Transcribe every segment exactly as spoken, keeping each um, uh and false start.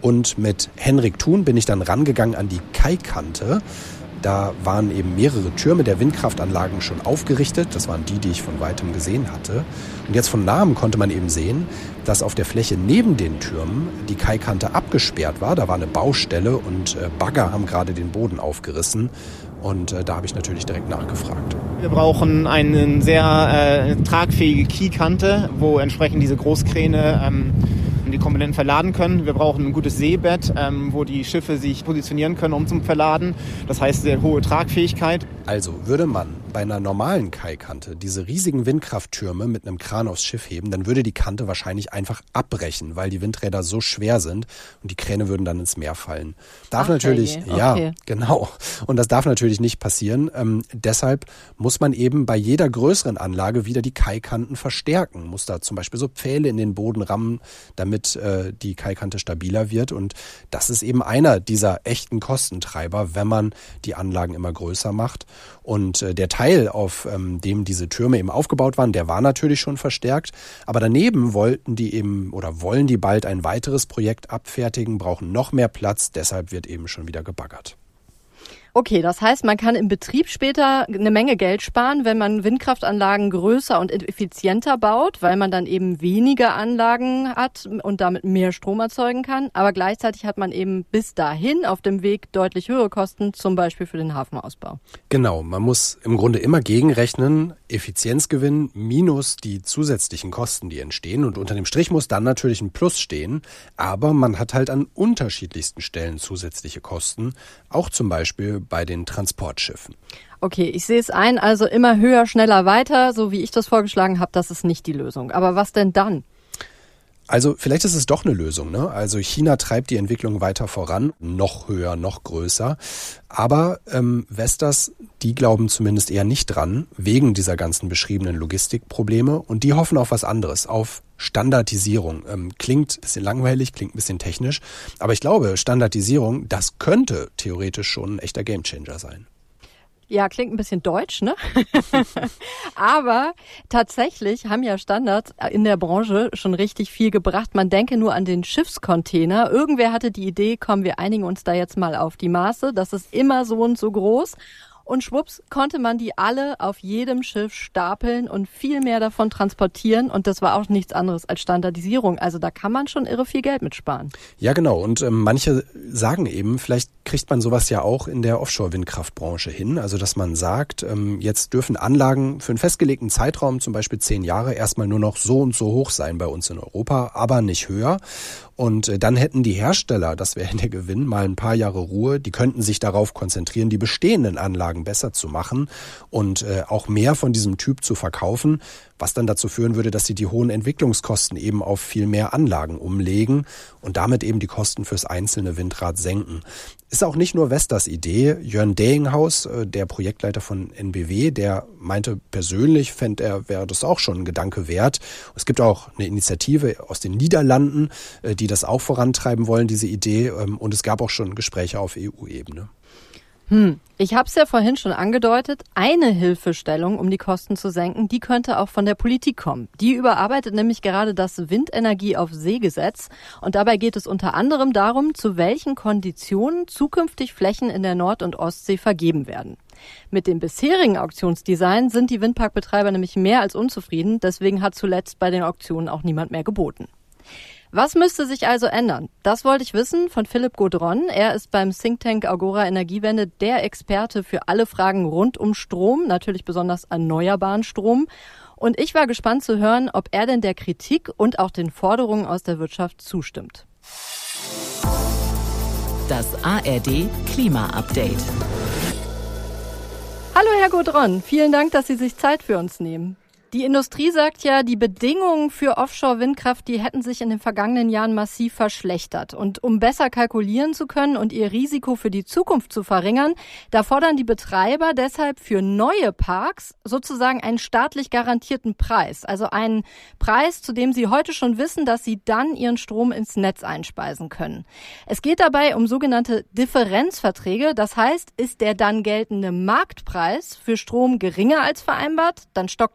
Und mit Henrik Thun bin ich dann rangegangen an die Kaikante. Da waren eben mehrere Türme der Windkraftanlagen schon aufgerichtet. Das waren die, die ich von weitem gesehen hatte. Und jetzt von nahem konnte man eben sehen, dass auf der Fläche neben den Türmen die Kaikante abgesperrt war. Da war eine Baustelle und Bagger haben gerade den Boden aufgerissen. Und äh, da habe ich natürlich direkt nachgefragt. Wir brauchen eine sehr äh, tragfähige Kiekante, wo entsprechend diese Großkräne ähm, die Komponenten verladen können. Wir brauchen ein gutes Seebett, ähm, wo die Schiffe sich positionieren können, um zum Verladen. Das heißt, sehr hohe Tragfähigkeit. Also würde man bei einer normalen Kaikante diese riesigen Windkrafttürme mit einem Kran aufs Schiff heben, dann würde die Kante wahrscheinlich einfach abbrechen, weil die Windräder so schwer sind und die Kräne würden dann ins Meer fallen. Darf Ach, natürlich, okay. ja, genau. Und das darf natürlich nicht passieren. Ähm, deshalb muss man eben bei jeder größeren Anlage wieder die Kaikanten verstärken. Muss da zum Beispiel so Pfähle in den Boden rammen, damit äh, die Kaikante stabiler wird. Und das ist eben einer dieser echten Kostentreiber, wenn man die Anlagen immer größer macht. Und äh, der Teil, auf ähm, dem diese Türme eben aufgebaut waren, der war natürlich schon verstärkt. Aber daneben wollten die eben oder wollen die bald ein weiteres Projekt abfertigen, brauchen noch mehr Platz. Deshalb wird eben schon wieder gebaggert. Okay, das heißt, man kann im Betrieb später eine Menge Geld sparen, wenn man Windkraftanlagen größer und effizienter baut, weil man dann eben weniger Anlagen hat und damit mehr Strom erzeugen kann. Aber gleichzeitig hat man eben bis dahin auf dem Weg deutlich höhere Kosten, zum Beispiel für den Hafenausbau. Genau, man muss im Grunde immer gegenrechnen, Effizienzgewinn minus die zusätzlichen Kosten, die entstehen. Und unter dem Strich muss dann natürlich ein Plus stehen. Aber man hat halt an unterschiedlichsten Stellen zusätzliche Kosten, auch zum Beispiel bei den Transportschiffen. Okay, ich sehe es ein, also immer höher, schneller, weiter, so wie ich das vorgeschlagen habe, das ist nicht die Lösung. Aber was denn dann? Also vielleicht ist es doch eine Lösung, ne? Also China treibt die Entwicklung weiter voran, noch höher, noch größer. Aber ähm, Vestas, die glauben zumindest eher nicht dran, wegen dieser ganzen beschriebenen Logistikprobleme. Und die hoffen auf was anderes, auf Standardisierung. Ähm, klingt ein bisschen langweilig, klingt ein bisschen technisch. Aber ich glaube, Standardisierung, das könnte theoretisch schon ein echter Gamechanger sein. Ja, klingt ein bisschen deutsch, ne? Aber tatsächlich haben ja Standards in der Branche schon richtig viel gebracht. Man denke nur an den Schiffscontainer. Irgendwer hatte die Idee, komm, wir einigen uns da jetzt mal auf die Maße. Das ist immer so und so groß. Und schwupps konnte man die alle auf jedem Schiff stapeln und viel mehr davon transportieren. Und das war auch nichts anderes als Standardisierung. Also da kann man schon irre viel Geld mitsparen. Ja, genau. Und ähm, manche sagen eben, vielleicht kriegt man sowas ja auch in der Offshore-Windkraftbranche hin. Also dass man sagt, ähm, jetzt dürfen Anlagen für einen festgelegten Zeitraum, zum Beispiel zehn Jahre, erstmal nur noch so und so hoch sein bei uns in Europa, aber nicht höher. Und dann hätten die Hersteller, das wäre der Gewinn, mal ein paar Jahre Ruhe. Die könnten sich darauf konzentrieren, die bestehenden Anlagen besser zu machen und äh, auch mehr von diesem Typ zu verkaufen, was dann dazu führen würde, dass sie die hohen Entwicklungskosten eben auf viel mehr Anlagen umlegen und damit eben die Kosten fürs einzelne Windrad senken. Ist auch nicht nur Vestas Idee. Jörn Dehinghaus, der Projektleiter von N B W, der meinte persönlich, fände er, wäre das auch schon ein Gedanke wert. Es gibt auch eine Initiative aus den Niederlanden, die das auch vorantreiben wollen, diese Idee. Und es gab auch schon Gespräche auf E U-Ebene. Hm, ich habe es ja vorhin schon angedeutet, eine Hilfestellung, um die Kosten zu senken, die könnte auch von der Politik kommen. Die überarbeitet nämlich gerade das Windenergie auf See-Gesetz und dabei geht es unter anderem darum, zu welchen Konditionen zukünftig Flächen in der Nord- und Ostsee vergeben werden. Mit dem bisherigen Auktionsdesign sind die Windparkbetreiber nämlich mehr als unzufrieden, deswegen hat zuletzt bei den Auktionen auch niemand mehr geboten. Was müsste sich also ändern? Das wollte ich wissen von Philipp Gaudron. Er ist beim Think Tank Agora Energiewende der Experte für alle Fragen rund um Strom, natürlich besonders erneuerbaren Strom. Und ich war gespannt zu hören, ob er denn der Kritik und auch den Forderungen aus der Wirtschaft zustimmt. Das A R D Klima-Update. Hallo Herr Gaudron, vielen Dank, dass Sie sich Zeit für uns nehmen. Die Industrie sagt ja, die Bedingungen für Offshore-Windkraft, die hätten sich in den vergangenen Jahren massiv verschlechtert. Und um besser kalkulieren zu können und ihr Risiko für die Zukunft zu verringern, da fordern die Betreiber deshalb für neue Parks sozusagen einen staatlich garantierten Preis. Also einen Preis, zu dem sie heute schon wissen, dass sie dann ihren Strom ins Netz einspeisen können. Es geht dabei um sogenannte Differenzverträge. Das heißt, ist der dann geltende Marktpreis für Strom geringer als vereinbart, dann stockt der Staat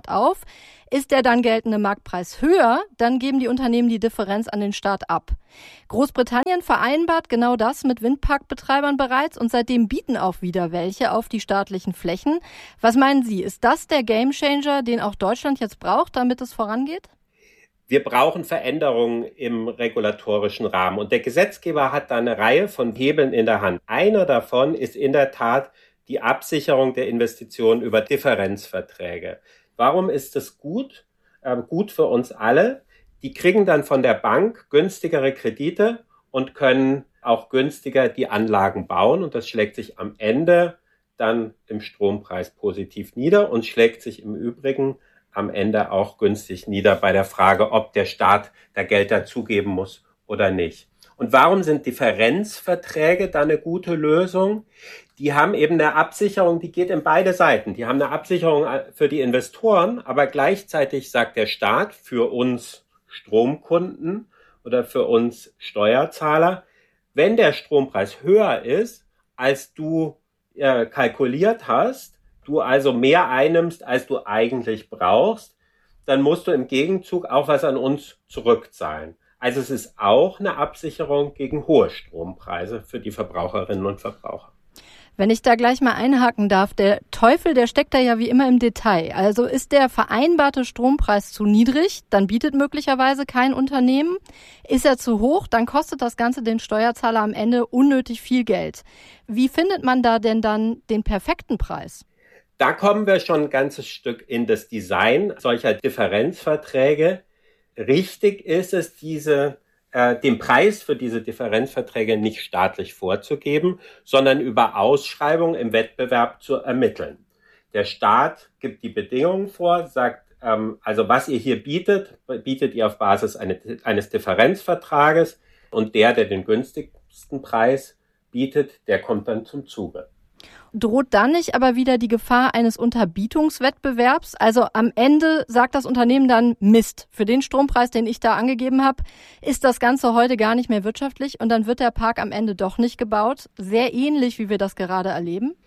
Staat auf. Ist der dann geltende Marktpreis höher, dann geben die Unternehmen die Differenz an den Staat ab. Großbritannien vereinbart genau das mit Windparkbetreibern bereits und seitdem bieten auch wieder welche auf die staatlichen Flächen. Was meinen Sie, ist das der Gamechanger, den auch Deutschland jetzt braucht, damit es vorangeht? Wir brauchen Veränderungen im regulatorischen Rahmen und der Gesetzgeber hat da eine Reihe von Hebeln in der Hand. Einer davon ist in der Tat die Absicherung der Investitionen über Differenzverträge. Warum ist das gut? Äh, gut für uns alle. Die kriegen dann von der Bank günstigere Kredite und können auch günstiger die Anlagen bauen. Und das schlägt sich am Ende dann im Strompreis positiv nieder und schlägt sich im Übrigen am Ende auch günstig nieder bei der Frage, ob der Staat da Geld dazugeben muss oder nicht. Und warum sind Differenzverträge da eine gute Lösung? Die haben eben eine Absicherung, die geht in beide Seiten. Die haben eine Absicherung für die Investoren, aber gleichzeitig sagt der Staat für uns Stromkunden oder für uns Steuerzahler, wenn der Strompreis höher ist, als du äh, kalkuliert hast, du also mehr einnimmst, als du eigentlich brauchst, dann musst du im Gegenzug auch was an uns zurückzahlen. Also es ist auch eine Absicherung gegen hohe Strompreise für die Verbraucherinnen und Verbraucher. Wenn ich da gleich mal einhaken darf, der Teufel, der steckt da ja wie immer im Detail. Also ist der vereinbarte Strompreis zu niedrig, dann bietet möglicherweise kein Unternehmen. Ist er zu hoch, dann kostet das Ganze den Steuerzahler am Ende unnötig viel Geld. Wie findet man da denn dann den perfekten Preis? Da kommen wir schon ein ganzes Stück in das Design solcher Differenzverträge. Richtig ist es, diese äh, den Preis für diese Differenzverträge nicht staatlich vorzugeben, sondern über Ausschreibung im Wettbewerb zu ermitteln. Der Staat gibt die Bedingungen vor, sagt, ähm, also was ihr hier bietet, bietet ihr auf Basis eine, eines Differenzvertrages und der, der den günstigsten Preis bietet, der kommt dann zum Zuge. Droht dann nicht aber wieder die Gefahr eines Unterbietungswettbewerbs? Also am Ende sagt das Unternehmen dann, Mist, für den Strompreis, den ich da angegeben habe, ist das Ganze heute gar nicht mehr wirtschaftlich und dann wird der Park am Ende doch nicht gebaut. Sehr ähnlich, wie wir das gerade erleben.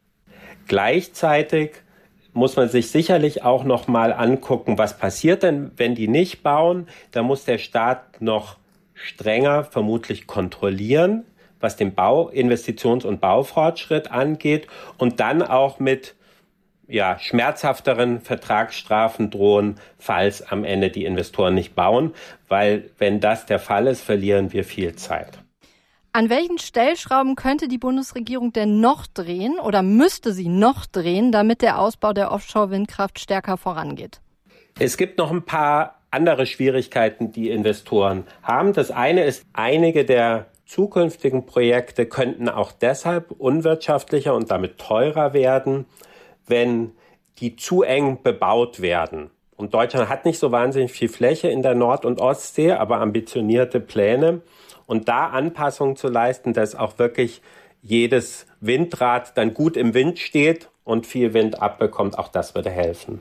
Gleichzeitig muss man sich sicherlich auch noch mal angucken, was passiert denn, wenn die nicht bauen. Da muss der Staat noch strenger vermutlich kontrollieren, was den Bau, Investitions- und Baufortschritt angeht und dann auch mit ja, schmerzhafteren Vertragsstrafen drohen, falls am Ende die Investoren nicht bauen, weil wenn das der Fall ist, verlieren wir viel Zeit. An welchen Stellschrauben könnte die Bundesregierung denn noch drehen oder müsste sie noch drehen, damit der Ausbau der Offshore-Windkraft stärker vorangeht? Es gibt noch ein paar andere Schwierigkeiten, die Investoren haben. Das eine ist, einige der zukünftigen Projekte könnten auch deshalb unwirtschaftlicher und damit teurer werden, wenn die zu eng bebaut werden. Und Deutschland hat nicht so wahnsinnig viel Fläche in der Nord- und Ostsee, aber ambitionierte Pläne. Und da Anpassungen zu leisten, dass auch wirklich jedes Windrad dann gut im Wind steht und viel Wind abbekommt, auch das würde helfen.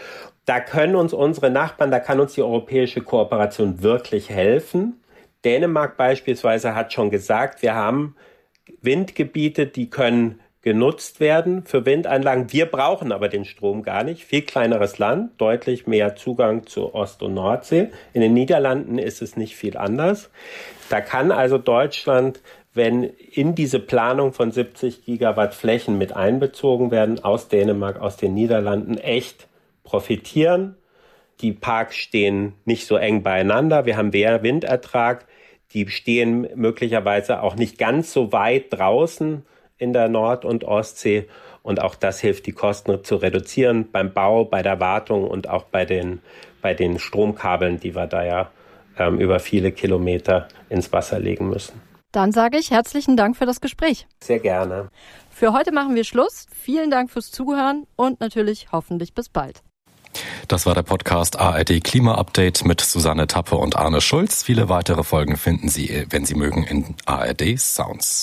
Da können uns unsere Nachbarn, da kann uns die europäische Kooperation wirklich helfen. Dänemark beispielsweise hat schon gesagt, wir haben Windgebiete, die können genutzt werden für Windanlagen. Wir brauchen aber den Strom gar nicht. Viel kleineres Land, deutlich mehr Zugang zu Ost- und Nordsee. In den Niederlanden ist es nicht viel anders. Da kann also Deutschland, wenn in diese Planung von siebzig Gigawatt Flächen mit einbezogen werden, aus Dänemark, aus den Niederlanden, echt profitieren. Die Parks stehen nicht so eng beieinander. Wir haben mehr Windertrag. Die stehen möglicherweise auch nicht ganz so weit draußen in der Nord- und Ostsee. Und auch das hilft, die Kosten zu reduzieren beim Bau, bei der Wartung und auch bei den, bei den Stromkabeln, die wir da ja ähm, über viele Kilometer ins Wasser legen müssen. Dann sage ich herzlichen Dank für das Gespräch. Sehr gerne. Für heute machen wir Schluss. Vielen Dank fürs Zuhören und natürlich hoffentlich bis bald. Das war der Podcast A R D Klima Update mit Susanne Tappe und Arne Schulz. Viele weitere Folgen finden Sie, wenn Sie mögen, in A R D Sounds.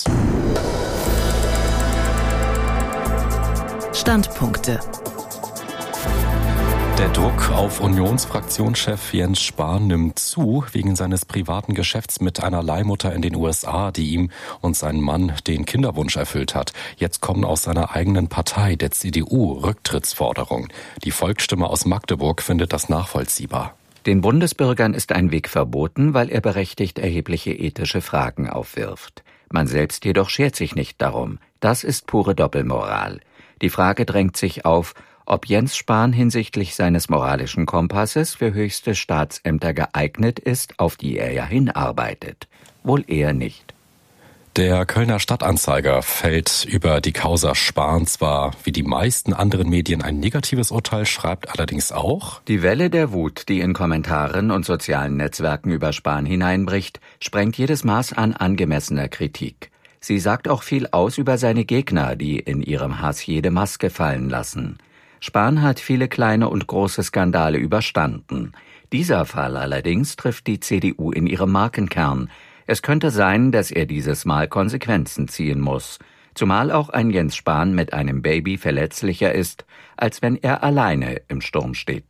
Standpunkte. Der Druck auf Unionsfraktionschef Jens Spahn nimmt zu, wegen seines privaten Geschäfts mit einer Leihmutter in den U S A, die ihm und seinem Mann den Kinderwunsch erfüllt hat. Jetzt kommen aus seiner eigenen Partei, der C D U, Rücktrittsforderungen. Die Volksstimme aus Magdeburg findet das nachvollziehbar. Den Bundesbürgern ist ein Weg verboten, weil er berechtigt erhebliche ethische Fragen aufwirft. Man selbst jedoch schert sich nicht darum. Das ist pure Doppelmoral. Die Frage drängt sich auf, ob Jens Spahn hinsichtlich seines moralischen Kompasses für höchste Staatsämter geeignet ist, auf die er ja hinarbeitet. Wohl eher nicht. Der Kölner Stadtanzeiger fällt über die Causa Spahn zwar wie die meisten anderen Medien ein negatives Urteil, schreibt allerdings auch: Die Welle der Wut, die in Kommentaren und sozialen Netzwerken über Spahn hineinbricht, sprengt jedes Maß an angemessener Kritik. Sie sagt auch viel aus über seine Gegner, die in ihrem Hass jede Maske fallen lassen. Spahn hat viele kleine und große Skandale überstanden. Dieser Fall allerdings trifft die C D U in ihrem Markenkern. Es könnte sein, dass er dieses Mal Konsequenzen ziehen muss. Zumal auch ein Jens Spahn mit einem Baby verletzlicher ist, als wenn er alleine im Sturm steht.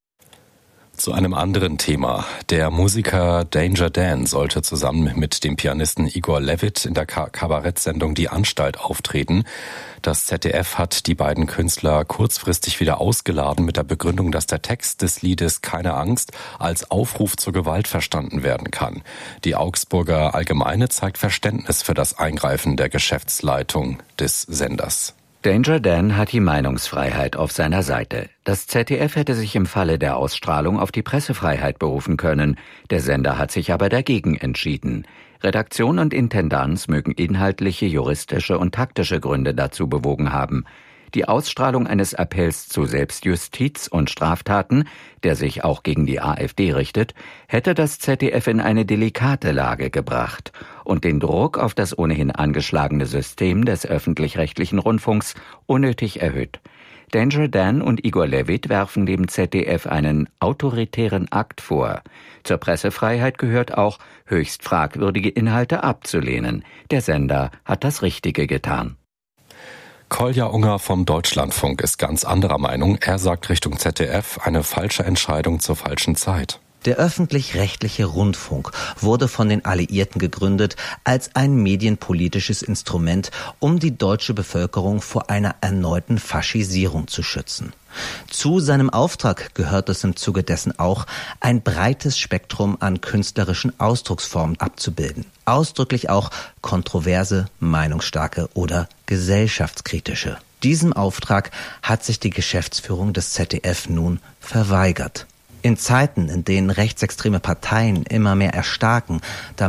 Zu einem anderen Thema. Der Musiker Danger Dan sollte zusammen mit dem Pianisten Igor Levit in der Kabarettsendung Die Anstalt auftreten. Das Z D F hat die beiden Künstler kurzfristig wieder ausgeladen mit der Begründung, dass der Text des Liedes Keine Angst als Aufruf zur Gewalt verstanden werden kann. Die Augsburger Allgemeine zeigt Verständnis für das Eingreifen der Geschäftsleitung des Senders. Danger Dan hat die Meinungsfreiheit auf seiner Seite. Das Z D F hätte sich im Falle der Ausstrahlung auf die Pressefreiheit berufen können. Der Sender hat sich aber dagegen entschieden. Redaktion und Intendanz mögen inhaltliche, juristische und taktische Gründe dazu bewogen haben. Die Ausstrahlung eines Appells zu Selbstjustiz und Straftaten, der sich auch gegen die AfD richtet, hätte das Z D F in eine delikate Lage gebracht und den Druck auf das ohnehin angeschlagene System des öffentlich-rechtlichen Rundfunks unnötig erhöht. Danger Dan und Igor Levit werfen dem Z D F einen autoritären Akt vor. Zur Pressefreiheit gehört auch, höchst fragwürdige Inhalte abzulehnen. Der Sender hat das Richtige getan. Kolja Unger vom Deutschlandfunk ist ganz anderer Meinung. Er sagt Richtung Z D F, eine falsche Entscheidung zur falschen Zeit. Der öffentlich-rechtliche Rundfunk wurde von den Alliierten gegründet als ein medienpolitisches Instrument, um die deutsche Bevölkerung vor einer erneuten Faschisierung zu schützen. Zu seinem Auftrag gehört es im Zuge dessen auch, ein breites Spektrum an künstlerischen Ausdrucksformen abzubilden. Ausdrücklich auch kontroverse, meinungsstarke oder gesellschaftskritische. Diesem Auftrag hat sich die Geschäftsführung des Z D F nun verweigert. In Zeiten, in denen rechtsextreme Parteien immer mehr erstarken, da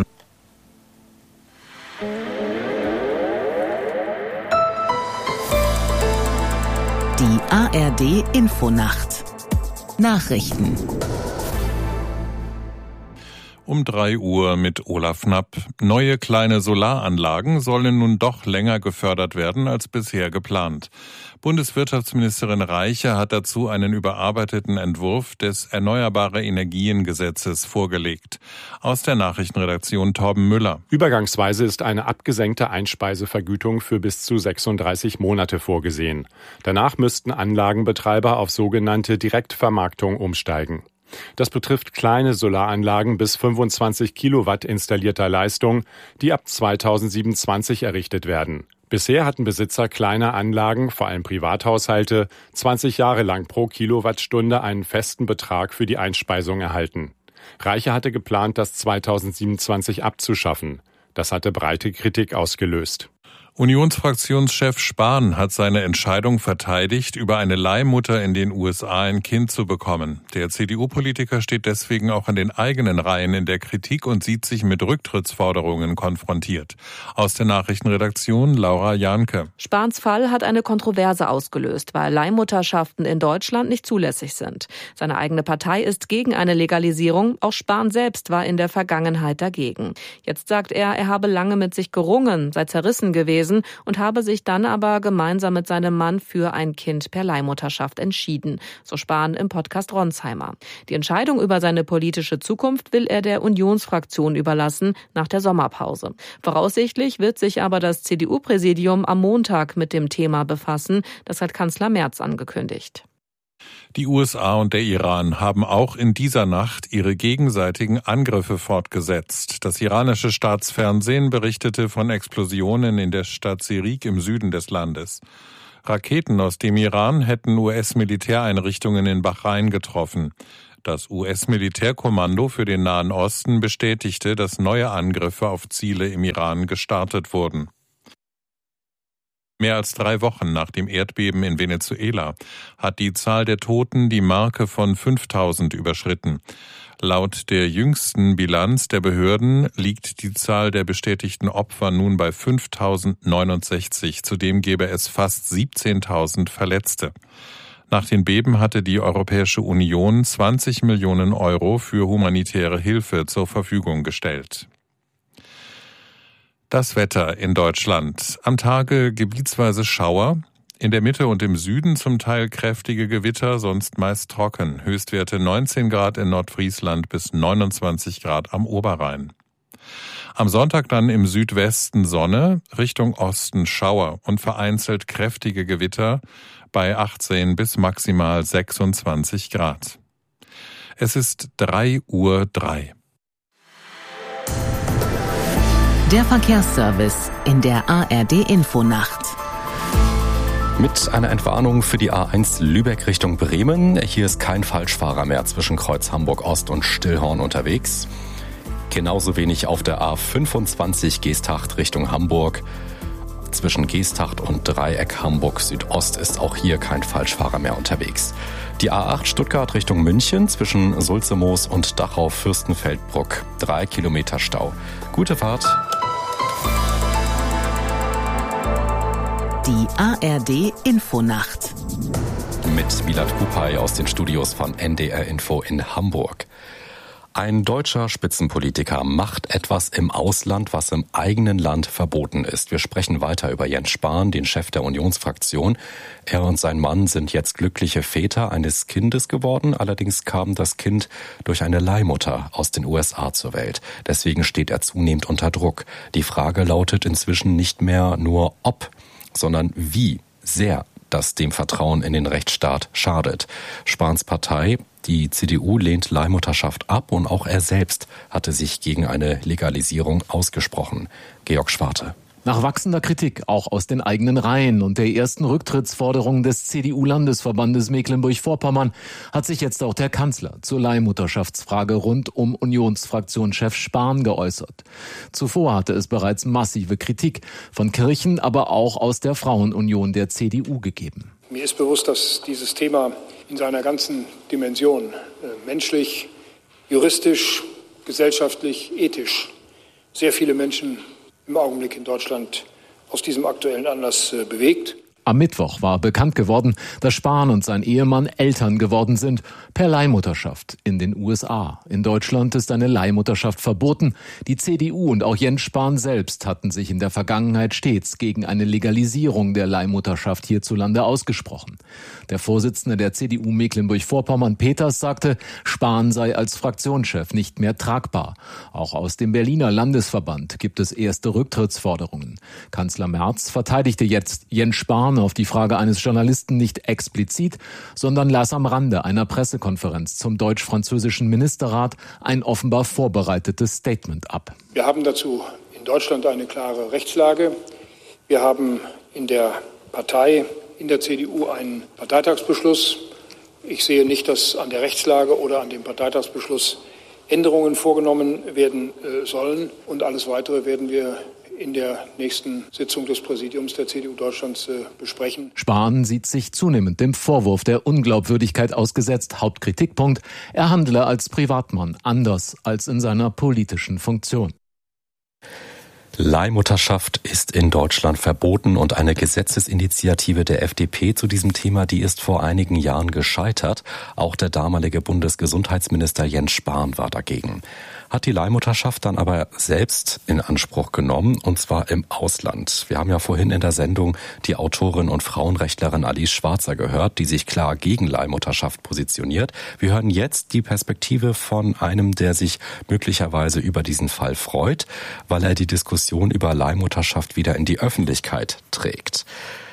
Die A R D Infonacht Nachrichten. Um drei Uhr mit Olaf Knapp. Neue kleine Solaranlagen sollen nun doch länger gefördert werden als bisher geplant. Bundeswirtschaftsministerin Reiche hat dazu einen überarbeiteten Entwurf des Erneuerbare-Energien-Gesetzes vorgelegt. Aus der Nachrichtenredaktion Torben Müller. Übergangsweise ist eine abgesenkte Einspeisevergütung für bis zu sechsunddreißig Monate vorgesehen. Danach müssten Anlagenbetreiber auf sogenannte Direktvermarktung umsteigen. Das betrifft kleine Solaranlagen bis fünfundzwanzig Kilowatt installierter Leistung, die ab zweitausendsiebenundzwanzig errichtet werden. Bisher hatten Besitzer kleiner Anlagen, vor allem Privathaushalte, zwanzig Jahre lang pro Kilowattstunde einen festen Betrag für die Einspeisung erhalten. Reiche hatte geplant, das zweitausendsiebenundzwanzig abzuschaffen. Das hatte breite Kritik ausgelöst. Unionsfraktionschef Spahn hat seine Entscheidung verteidigt, über eine Leihmutter in den U S A ein Kind zu bekommen. Der C D U-Politiker steht deswegen auch in den eigenen Reihen in der Kritik und sieht sich mit Rücktrittsforderungen konfrontiert. Aus der Nachrichtenredaktion Laura Janke. Spahns Fall hat eine Kontroverse ausgelöst, weil Leihmutterschaften in Deutschland nicht zulässig sind. Seine eigene Partei ist gegen eine Legalisierung. Auch Spahn selbst war in der Vergangenheit dagegen. Jetzt sagt er, er habe lange mit sich gerungen, sei zerrissen gewesen und habe sich dann aber gemeinsam mit seinem Mann für ein Kind per Leihmutterschaft entschieden, so Spahn im Podcast Ronsheimer. Die Entscheidung über seine politische Zukunft will er der Unionsfraktion überlassen nach der Sommerpause. Voraussichtlich wird sich aber das C D U-Präsidium am Montag mit dem Thema befassen, das hat Kanzler Merz angekündigt. Die U S A und der Iran haben auch in dieser Nacht ihre gegenseitigen Angriffe fortgesetzt. Das iranische Staatsfernsehen berichtete von Explosionen in der Stadt Sirik im Süden des Landes. Raketen aus dem Iran hätten U S-Militäreinrichtungen in Bahrain getroffen. Das U S-Militärkommando für den Nahen Osten bestätigte, dass neue Angriffe auf Ziele im Iran gestartet wurden. Mehr als drei Wochen nach dem Erdbeben in Venezuela hat die Zahl der Toten die Marke von fünftausend überschritten. Laut der jüngsten Bilanz der Behörden liegt die Zahl der bestätigten Opfer nun bei fünftausendneunundsechzig. Zudem gäbe es fast siebzehntausend Verletzte. Nach den Beben hatte die Europäische Union zwanzig Millionen Euro für humanitäre Hilfe zur Verfügung gestellt. Das Wetter in Deutschland. Am Tage gebietsweise Schauer, in der Mitte und im Süden zum Teil kräftige Gewitter, sonst meist trocken. Höchstwerte neunzehn Grad in Nordfriesland bis neunundzwanzig Grad am Oberrhein. Am Sonntag dann im Südwesten Sonne, Richtung Osten Schauer und vereinzelt kräftige Gewitter bei achtzehn bis maximal sechsundzwanzig Grad. Es ist drei Uhr drei. Der Verkehrsservice in der A R D-Infonacht. Mit einer Entwarnung für die A eins Lübeck Richtung Bremen. Hier ist kein Falschfahrer mehr zwischen Kreuz Hamburg Ost und Stillhorn unterwegs. Genauso wenig auf der A fünfundzwanzig Geesthacht Richtung Hamburg. Zwischen Geesthacht und Dreieck Hamburg Südost ist auch hier kein Falschfahrer mehr unterwegs. Die A acht Stuttgart Richtung München zwischen Sulzemoos und Dachau Fürstenfeldbruck. Drei Kilometer Stau. Gute Fahrt. Die A R D-Infonacht. Mit Milad Kupay aus den Studios von N D R Info in Hamburg. Ein deutscher Spitzenpolitiker macht etwas im Ausland, was im eigenen Land verboten ist. Wir sprechen weiter über Jens Spahn, den Chef der Unionsfraktion. Er und sein Mann sind jetzt glückliche Väter eines Kindes geworden. Allerdings kam das Kind durch eine Leihmutter aus den U S A zur Welt. Deswegen steht er zunehmend unter Druck. Die Frage lautet inzwischen nicht mehr nur ob, sondern wie sehr das dem Vertrauen in den Rechtsstaat schadet. Spahns Partei, die C D U, lehnt Leihmutterschaft ab und auch er selbst hatte sich gegen eine Legalisierung ausgesprochen. Georg Schwarte. Nach wachsender Kritik, auch aus den eigenen Reihen und der ersten Rücktrittsforderung des C D U-Landesverbandes Mecklenburg-Vorpommern, hat sich jetzt auch der Kanzler zur Leihmutterschaftsfrage rund um Unionsfraktionschef Spahn geäußert. Zuvor hatte es bereits massive Kritik von Kirchen, aber auch aus der Frauenunion der C D U gegeben. Mir ist bewusst, dass dieses Thema in seiner ganzen Dimension äh, menschlich, juristisch, gesellschaftlich, ethisch sehr viele Menschen im Augenblick in Deutschland aus diesem aktuellen Anlass äh, bewegt. Am Mittwoch war bekannt geworden, dass Spahn und sein Ehemann Eltern geworden sind per Leihmutterschaft in den U S A. In Deutschland ist eine Leihmutterschaft verboten. Die C D U und auch Jens Spahn selbst hatten sich in der Vergangenheit stets gegen eine Legalisierung der Leihmutterschaft hierzulande ausgesprochen. Der Vorsitzende der C D U Mecklenburg-Vorpommern, Peters, sagte, Spahn sei als Fraktionschef nicht mehr tragbar. Auch aus dem Berliner Landesverband gibt es erste Rücktrittsforderungen. Kanzler Merz verteidigte jetzt Jens Spahn auf die Frage eines Journalisten nicht explizit, sondern las am Rande einer Pressekonferenz zum deutsch-französischen Ministerrat ein offenbar vorbereitetes Statement ab. Wir haben dazu in Deutschland eine klare Rechtslage. Wir haben in der Partei, in der C D U einen Parteitagsbeschluss. Ich sehe nicht, dass an der Rechtslage oder an dem Parteitagsbeschluss Änderungen vorgenommen werden äh, sollen. Und alles Weitere werden wir in der nächsten Sitzung des Präsidiums der C D U Deutschlands äh, besprechen. Spahn sieht sich zunehmend dem Vorwurf der Unglaubwürdigkeit ausgesetzt. Hauptkritikpunkt, er handle als Privatmann anders als in seiner politischen Funktion. Leihmutterschaft ist in Deutschland verboten und eine Gesetzesinitiative der F D P zu diesem Thema, die ist vor einigen Jahren gescheitert. Auch der damalige Bundesgesundheitsminister Jens Spahn war dagegen. Hat die Leihmutterschaft dann aber selbst in Anspruch genommen, und zwar im Ausland. Wir haben ja vorhin in der Sendung die Autorin und Frauenrechtlerin Alice Schwarzer gehört, die sich klar gegen Leihmutterschaft positioniert. Wir hören jetzt die Perspektive von einem, der sich möglicherweise über diesen Fall freut, weil er die Diskussion über Leihmutterschaft wieder in die Öffentlichkeit trägt.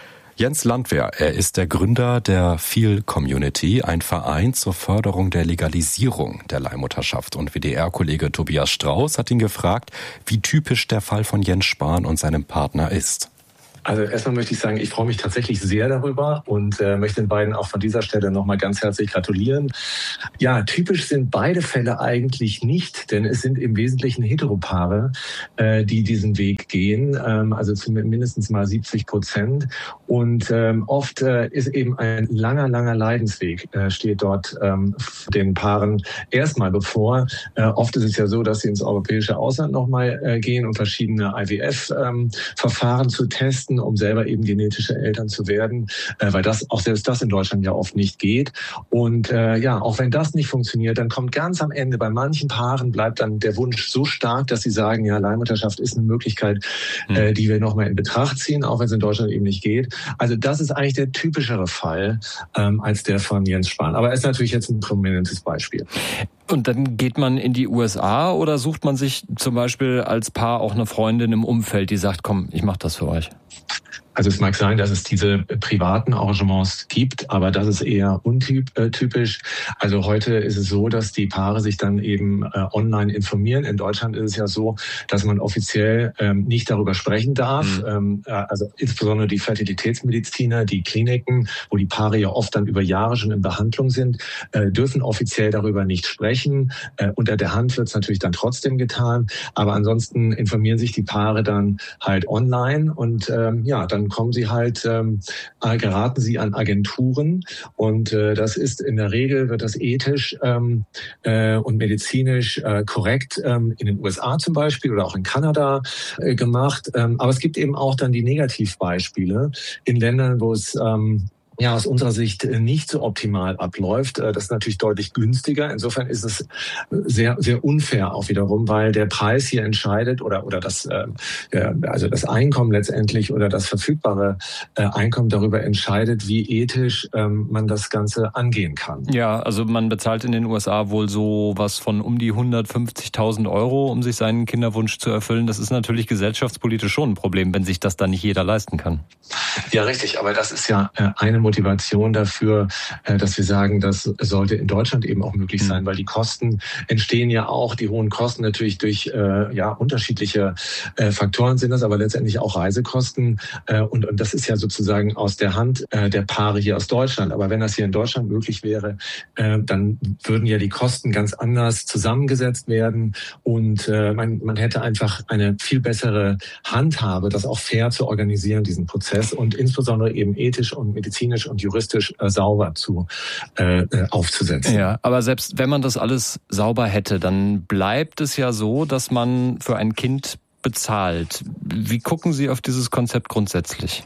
Jens Landwehr, er ist der Gründer der Feel Community, ein Verein zur Förderung der Legalisierung der Leihmutterschaft. Und W D R-Kollege Tobias Strauß hat ihn gefragt, wie typisch der Fall von Jens Spahn und seinem Partner ist. Also erstmal möchte ich sagen, ich freue mich tatsächlich sehr darüber und äh, möchte den beiden auch von dieser Stelle nochmal ganz herzlich gratulieren. Ja, typisch sind beide Fälle eigentlich nicht, denn es sind im Wesentlichen Heteropaare, äh, die diesen Weg gehen, ähm, also zumindest mindestens mal siebzig Prozent. Und ähm, oft äh, ist eben ein langer, langer Leidensweg, äh, steht dort ähm, den Paaren erstmal bevor. Äh, oft ist es ja so, dass sie ins europäische Ausland nochmal äh, gehen, um verschiedene I V F-Verfahren ähm, zu testen, um selber eben genetische Eltern zu werden, äh, weil das auch selbst das in Deutschland ja oft nicht geht. Und äh, ja, auch wenn das nicht funktioniert, dann kommt ganz am Ende bei manchen Paaren bleibt dann der Wunsch so stark, dass sie sagen, ja, Leihmutterschaft ist eine Möglichkeit, mhm. äh, die wir nochmal in Betracht ziehen, auch wenn es in Deutschland eben nicht geht. Also das ist eigentlich der typischere Fall ähm, als der von Jens Spahn. Aber er ist natürlich jetzt ein prominentes Beispiel. Und dann geht man in die U S A oder sucht man sich zum Beispiel als Paar auch eine Freundin im Umfeld, die sagt, komm, ich mach das für euch? Also es mag sein, dass es diese privaten Arrangements gibt, aber das ist eher untypisch. Also heute ist es so, dass die Paare sich dann eben äh, online informieren. In Deutschland ist es ja so, dass man offiziell ähm, nicht darüber sprechen darf. Mhm. Ähm, also insbesondere die Fertilitätsmediziner, die Kliniken, wo die Paare ja oft dann über Jahre schon in Behandlung sind, äh, dürfen offiziell darüber nicht sprechen. Äh, unter der Hand wird es natürlich dann trotzdem getan. Aber ansonsten informieren sich die Paare dann halt online und ähm, ja, dann kommen sie halt, ähm, geraten sie an Agenturen und äh, das ist in der Regel, wird das ethisch ähm, äh, und medizinisch äh, korrekt ähm, in den U S A zum Beispiel oder auch in Kanada äh, gemacht. Ähm, aber es gibt eben auch dann die Negativbeispiele in Ländern, wo es ähm, ja aus unserer Sicht nicht so optimal abläuft. Das ist natürlich deutlich günstiger. Insofern ist es sehr sehr unfair auch wiederum, weil der Preis hier entscheidet oder oder das äh, also das Einkommen letztendlich oder das verfügbare äh, Einkommen darüber entscheidet, wie ethisch ähm, man das Ganze angehen kann. Ja, also man bezahlt in den U S A wohl so was von um die hundertfünfzigtausend Euro, um sich seinen Kinderwunsch zu erfüllen. Das ist natürlich gesellschaftspolitisch schon ein Problem, wenn sich das dann nicht jeder leisten kann. Ja, richtig. Aber das ist ja äh, eine Motivation dafür, dass wir sagen, das sollte in Deutschland eben auch möglich sein, weil die Kosten entstehen ja auch, die hohen Kosten natürlich durch äh, ja unterschiedliche äh, Faktoren sind das, aber letztendlich auch Reisekosten äh, und, und das ist ja sozusagen aus der Hand äh, der Paare hier aus Deutschland. Aber wenn das hier in Deutschland möglich wäre, äh, dann würden ja die Kosten ganz anders zusammengesetzt werden und äh, man, man hätte einfach eine viel bessere Handhabe, das auch fair zu organisieren, diesen Prozess und insbesondere eben ethisch und medizinisch und juristisch äh, sauber zu äh, aufzusetzen. Ja, aber selbst wenn man das alles sauber hätte, dann bleibt es ja so, dass man für ein Kind bezahlt. Wie gucken Sie auf dieses Konzept grundsätzlich?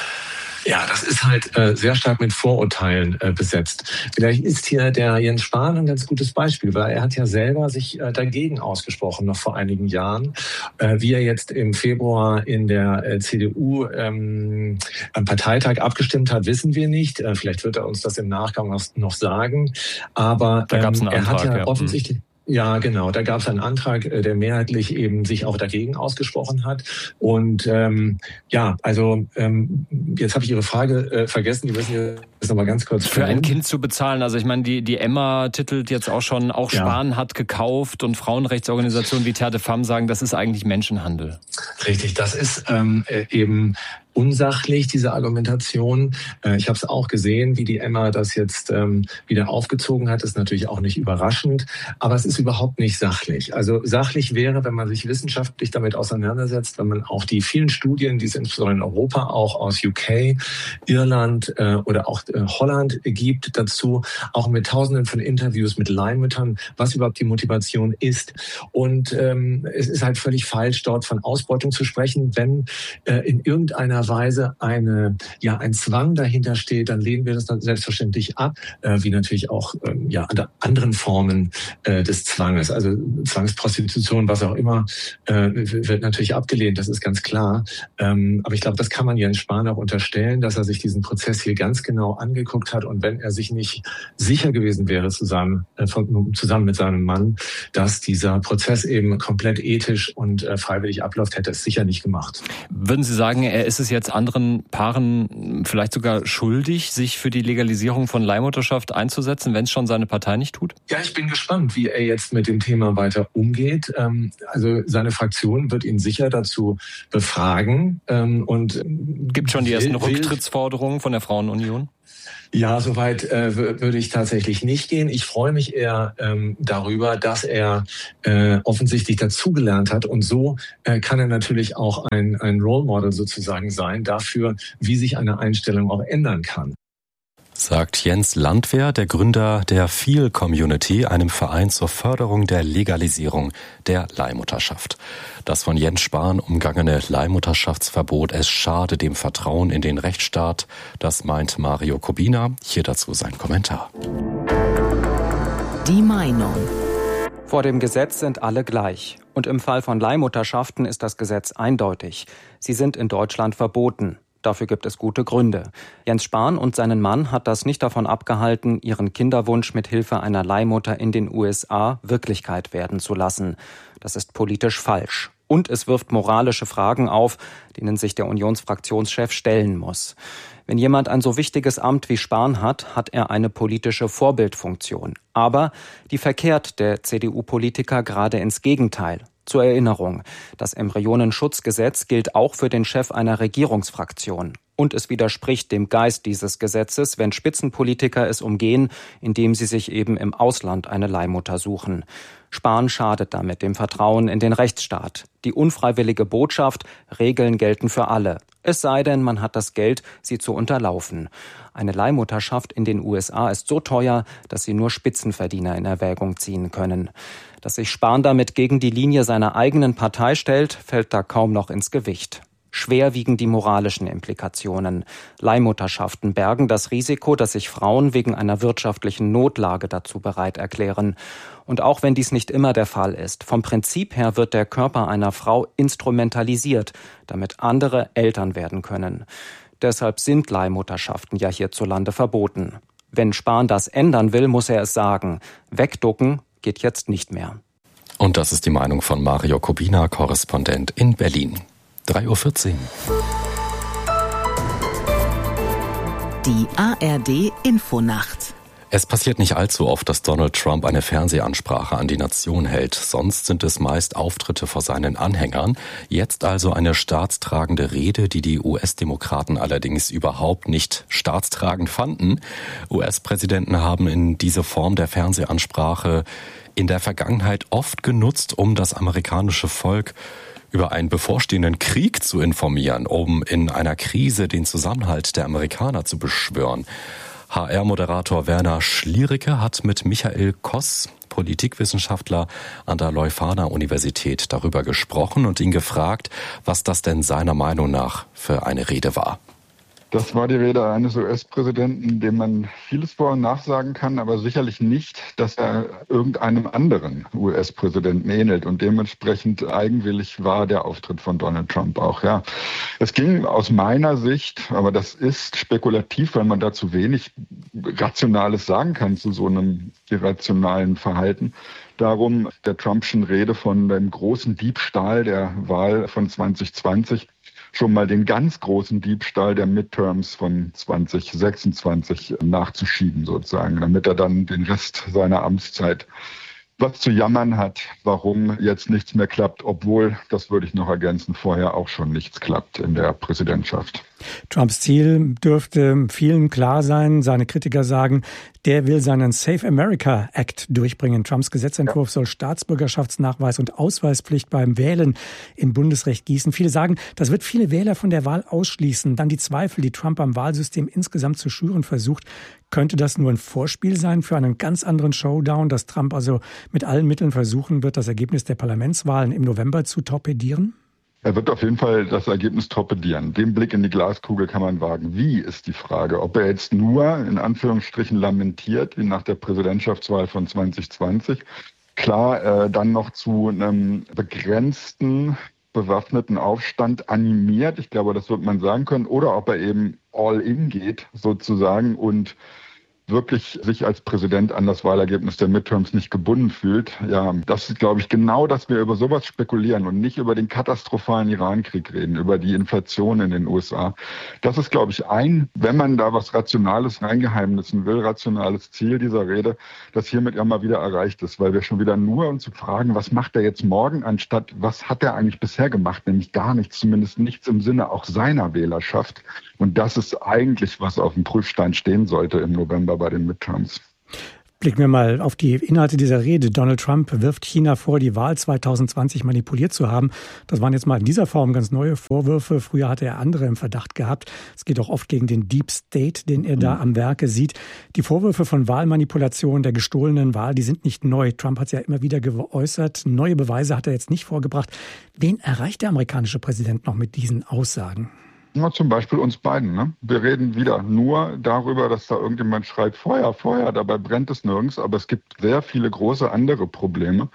Ja, das ist halt äh, sehr stark mit Vorurteilen äh, besetzt. Vielleicht ist hier der Jens Spahn ein ganz gutes Beispiel, weil er hat ja selber sich äh, dagegen ausgesprochen, noch vor einigen Jahren. Äh, wie er jetzt im Februar in der äh, C D U ähm, am Parteitag abgestimmt hat, wissen wir nicht. Äh, vielleicht wird er uns das im Nachgang noch, noch sagen. Aber da gab's einen ähm, er Antrag, hat ja, ja offensichtlich... Ja, genau. Da gab es einen Antrag, der mehrheitlich eben sich auch dagegen ausgesprochen hat. Und ähm, ja, also ähm, jetzt habe ich Ihre Frage äh, vergessen. Die müssen jetzt noch mal ganz kurz für ein Kind zu bezahlen. Also ich meine, die die Emma titelt jetzt auch schon, auch Spahn ja. hat gekauft und Frauenrechtsorganisationen wie Terre de Femme sagen, das ist eigentlich Menschenhandel. Richtig, das ist ähm, eben unsachlich, diese Argumentation. Ich habe es auch gesehen, wie die Emma das jetzt ähm, wieder aufgezogen hat. Das ist natürlich auch nicht überraschend, aber es ist überhaupt nicht sachlich. Also sachlich wäre, wenn man sich wissenschaftlich damit auseinandersetzt, wenn man auch die vielen Studien, die es insbesondere in Europa auch aus U K, Irland äh, oder auch äh, Holland gibt, dazu auch mit Tausenden von Interviews mit Leihmüttern, was überhaupt die Motivation ist. Und ähm, es ist halt völlig falsch, dort von Ausbeutung zu sprechen, wenn äh, in irgendeiner Weise eine, ja, ein Zwang dahinter steht, dann lehnen wir das dann selbstverständlich ab, äh, wie natürlich auch ähm, ja, an anderen Formen äh, des Zwanges. Also Zwangsprostitution, was auch immer, äh, wird natürlich abgelehnt, das ist ganz klar. Ähm, aber ich glaube, das kann man Jens Spahn auch unterstellen, dass er sich diesen Prozess hier ganz genau angeguckt hat und wenn er sich nicht sicher gewesen wäre zusammen, äh, von, zusammen mit seinem Mann, dass dieser Prozess eben komplett ethisch und äh, freiwillig abläuft, hätte er es sicher nicht gemacht. Würden Sie sagen, er ist es ja jetzt anderen Paaren vielleicht sogar schuldig, sich für die Legalisierung von Leihmutterschaft einzusetzen, wenn es schon seine Partei nicht tut? Ja, ich bin gespannt, wie er jetzt mit dem Thema weiter umgeht. Also seine Fraktion wird ihn sicher dazu befragen. Und gibt schon die ersten Rücktrittsforderungen von der Frauenunion? Ja, soweit äh, würde ich tatsächlich nicht gehen. Ich freue mich eher ähm, darüber, dass er äh, offensichtlich dazugelernt hat und so äh, kann er natürlich auch ein, ein Role Model sozusagen sein dafür, wie sich eine Einstellung auch ändern kann. Sagt Jens Landwehr, der Gründer der Feel Community, einem Verein zur Förderung der Legalisierung der Leihmutterschaft. Das von Jens Spahn umgangene Leihmutterschaftsverbot, es schade dem Vertrauen in den Rechtsstaat. Das meint Mario Kubina. Hier dazu sein Kommentar. Die Meinung. Vor dem Gesetz sind alle gleich. Und im Fall von Leihmutterschaften ist das Gesetz eindeutig. Sie sind in Deutschland verboten. Dafür gibt es gute Gründe. Jens Spahn und seinen Mann hat das nicht davon abgehalten, ihren Kinderwunsch mit Hilfe einer Leihmutter in den U S A Wirklichkeit werden zu lassen. Das ist politisch falsch. Und es wirft moralische Fragen auf, denen sich der Unionsfraktionschef stellen muss. Wenn jemand ein so wichtiges Amt wie Spahn hat, hat er eine politische Vorbildfunktion. Aber die verkehrt der C D U-Politiker gerade ins Gegenteil. Zur Erinnerung, das Embryonenschutzgesetz gilt auch für den Chef einer Regierungsfraktion. Und es widerspricht dem Geist dieses Gesetzes, wenn Spitzenpolitiker es umgehen, indem sie sich eben im Ausland eine Leihmutter suchen. Spahn schadet damit dem Vertrauen in den Rechtsstaat. Die unfreiwillige Botschaft, Regeln gelten für alle. Es sei denn, man hat das Geld, sie zu unterlaufen. Eine Leihmutterschaft in den U S A ist so teuer, dass sie nur Spitzenverdiener in Erwägung ziehen können. Dass sich Spahn damit gegen die Linie seiner eigenen Partei stellt, fällt da kaum noch ins Gewicht. Schwer wiegen die moralischen Implikationen. Leihmutterschaften bergen das Risiko, dass sich Frauen wegen einer wirtschaftlichen Notlage dazu bereit erklären. Und auch wenn dies nicht immer der Fall ist, vom Prinzip her wird der Körper einer Frau instrumentalisiert, damit andere Eltern werden können. Deshalb sind Leihmutterschaften ja hierzulande verboten. Wenn Spahn das ändern will, muss er es sagen. Wegducken geht jetzt nicht mehr. Und das ist die Meinung von Mario Kubina, Korrespondent in Berlin. drei Uhr vierzehn. Die A R D Infonacht. Es passiert nicht allzu oft, dass Donald Trump eine Fernsehansprache an die Nation hält. Sonst sind es meist Auftritte vor seinen Anhängern. Jetzt also eine staatstragende Rede, die die U S-Demokraten allerdings überhaupt nicht staatstragend fanden. U S-Präsidenten haben in diese Form der Fernsehansprache in der Vergangenheit oft genutzt, um das amerikanische Volk über einen bevorstehenden Krieg zu informieren, um in einer Krise den Zusammenhalt der Amerikaner zu beschwören. H R-Moderator Werner Schliericke hat mit Michael Koss, Politikwissenschaftler an der Leuphana-Universität, darüber gesprochen und ihn gefragt, was das denn seiner Meinung nach für eine Rede war. Das war die Rede eines U S-Präsidenten, dem man vieles vor- und nachsagen kann, aber sicherlich nicht, dass er irgendeinem anderen U S-Präsidenten ähnelt. Und dementsprechend eigenwillig war der Auftritt von Donald Trump auch. Ja, es ging aus meiner Sicht, aber das ist spekulativ, weil man dazu wenig Rationales sagen kann zu so einem irrationalen Verhalten, darum, der Trumpschen Rede von dem großen Diebstahl der Wahl von zwanzig zwanzig schon mal den ganz großen Diebstahl der Midterms von zwanzig sechsundzwanzig nachzuschieben sozusagen, damit er dann den Rest seiner Amtszeit was zu jammern hat, warum jetzt nichts mehr klappt, obwohl, das würde ich noch ergänzen, vorher auch schon nichts klappt in der Präsidentschaft. Trumps Ziel dürfte vielen klar sein. Seine Kritiker sagen, der will seinen Save America Act durchbringen. Trumps Gesetzentwurf ja. soll Staatsbürgerschaftsnachweis und Ausweispflicht beim Wählen im Bundesrecht gießen. Viele sagen, das wird viele Wähler von der Wahl ausschließen. Dann die Zweifel, die Trump am Wahlsystem insgesamt zu schüren versucht. Könnte das nur ein Vorspiel sein für einen ganz anderen Showdown, dass Trump also mit allen Mitteln versuchen wird, das Ergebnis der Parlamentswahlen im November zu torpedieren? Er wird auf jeden Fall das Ergebnis torpedieren. Den Blick in die Glaskugel kann man wagen. Wie ist die Frage? Ob er jetzt nur in Anführungsstrichen lamentiert, wie nach der Präsidentschaftswahl von zwanzig zwanzig, klar äh, dann noch zu einem begrenzten, bewaffneten Aufstand animiert, ich glaube, das wird man sagen können, oder ob er eben all in geht sozusagen und wirklich sich als Präsident an das Wahlergebnis der Midterms nicht gebunden fühlt. Ja, das ist, glaube ich, genau, dass wir über sowas spekulieren und nicht über den katastrophalen Irankrieg reden, über die Inflation in den U S A. Das ist, glaube ich, ein, wenn man da was Rationales reingeheimnissen will, rationales Ziel dieser Rede, das hiermit ja mal wieder erreicht ist, weil wir schon wieder nur uns zu fragen, was macht er jetzt morgen, anstatt was hat er eigentlich bisher gemacht, nämlich gar nichts, zumindest nichts im Sinne auch seiner Wählerschaft. Und das ist eigentlich, was auf dem Prüfstein stehen sollte im November bei den Midterms. Blicken wir mal auf die Inhalte dieser Rede. Donald Trump wirft China vor, die Wahl zwanzig zwanzig manipuliert zu haben. Das waren jetzt mal in dieser Form ganz neue Vorwürfe. Früher hatte er andere im Verdacht gehabt. Es geht auch oft gegen den Deep State, den er da am Werke sieht. Die Vorwürfe von Wahlmanipulation, der gestohlenen Wahl, die sind nicht neu. Trump hat es ja immer wieder geäußert. Neue Beweise hat er jetzt nicht vorgebracht. Wen erreicht der amerikanische Präsident noch mit diesen Aussagen? Ja, zum Beispiel uns beiden. Ne? Wir reden wieder nur darüber, dass da irgendjemand schreit, Feuer, Feuer, dabei brennt es nirgends. Aber es gibt sehr viele große andere Probleme.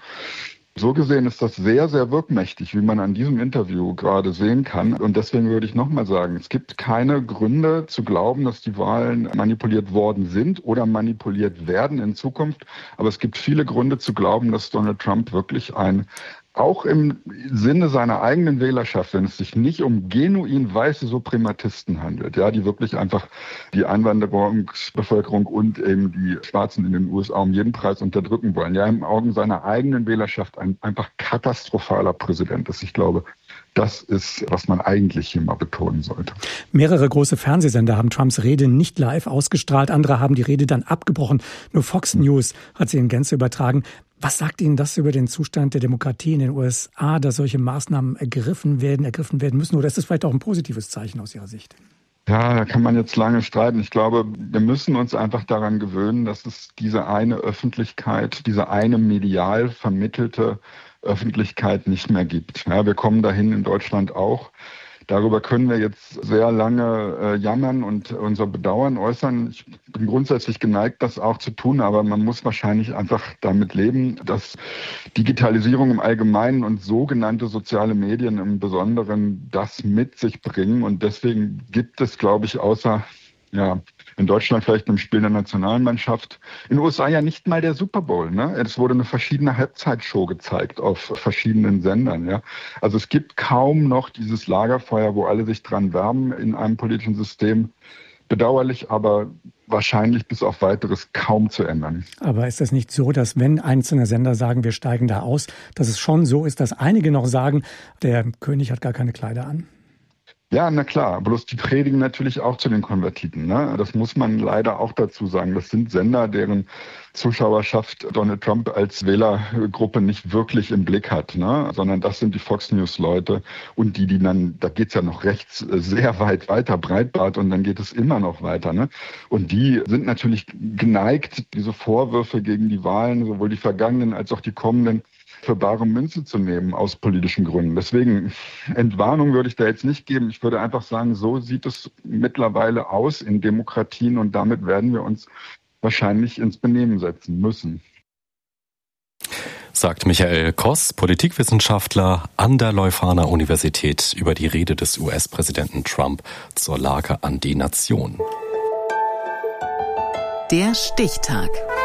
So gesehen ist das sehr, sehr wirkmächtig, wie man an diesem Interview gerade sehen kann. Und deswegen würde ich nochmal sagen, es gibt keine Gründe zu glauben, dass die Wahlen manipuliert worden sind oder manipuliert werden in Zukunft. Aber es gibt viele Gründe zu glauben, dass Donald Trump wirklich ein auch im Sinne seiner eigenen Wählerschaft, wenn es sich nicht um genuin weiße Suprematisten handelt, ja, die wirklich einfach die Einwanderungsbevölkerung und eben die Schwarzen in den U S A um jeden Preis unterdrücken wollen, ja, im Augen seiner eigenen Wählerschaft ein einfach katastrophaler Präsident ist. Ich glaube, das ist, was man eigentlich hier mal betonen sollte. Mehrere große Fernsehsender haben Trumps Rede nicht live ausgestrahlt. Andere haben die Rede dann abgebrochen. Nur Fox News hat sie in Gänze übertragen. Was sagt Ihnen das über den Zustand der Demokratie in den U S A, dass solche Maßnahmen ergriffen werden, ergriffen werden müssen? Oder ist das vielleicht auch ein positives Zeichen aus Ihrer Sicht? Ja, da kann man jetzt lange streiten. Ich glaube, wir müssen uns einfach daran gewöhnen, dass es diese eine Öffentlichkeit, diese eine medial vermittelte Öffentlichkeit nicht mehr gibt. Ja, wir kommen dahin in Deutschland auch. Darüber können wir jetzt sehr lange äh, jammern und unser Bedauern äußern. Ich bin grundsätzlich geneigt, das auch zu tun, aber man muss wahrscheinlich einfach damit leben, dass Digitalisierung im Allgemeinen und sogenannte soziale Medien im Besonderen das mit sich bringen. Und deswegen gibt es, glaube ich, außer ja, in Deutschland vielleicht im Spiel der Nationalmannschaft, in den U S A ja nicht mal der Super Bowl. Ne? Es wurde eine verschiedene Halbzeitshow gezeigt auf verschiedenen Sendern. Ja? Also es gibt kaum noch dieses Lagerfeuer, wo alle sich dran wärmen in einem politischen System. Bedauerlich, aber wahrscheinlich bis auf Weiteres kaum zu ändern. Aber ist das nicht so, dass wenn einzelne Sender sagen, wir steigen da aus, dass es schon so ist, dass einige noch sagen, der König hat gar keine Kleider an? Ja, na klar, bloß die predigen natürlich auch zu den Konvertiten. Ne? Das muss man leider auch dazu sagen. Das sind Sender, deren Zuschauerschaft Donald Trump als Wählergruppe nicht wirklich im Blick hat, ne? Sondern das sind die Fox News-Leute und die, die dann, da geht's ja noch rechts sehr weit weiter, Breitbart, und dann geht es immer noch weiter. Ne? Und die sind natürlich geneigt, diese Vorwürfe gegen die Wahlen, sowohl die vergangenen als auch die kommenden, für bare Münze zu nehmen aus politischen Gründen. Deswegen Entwarnung würde ich da jetzt nicht geben. Ich würde einfach sagen, so sieht es mittlerweile aus in Demokratien und damit werden wir uns wahrscheinlich ins Benehmen setzen müssen. Sagt Michael Koss, Politikwissenschaftler an der Leuphana Universität über die Rede des U S-Präsidenten Trump zur Lage an die Nation. Der Stichtag.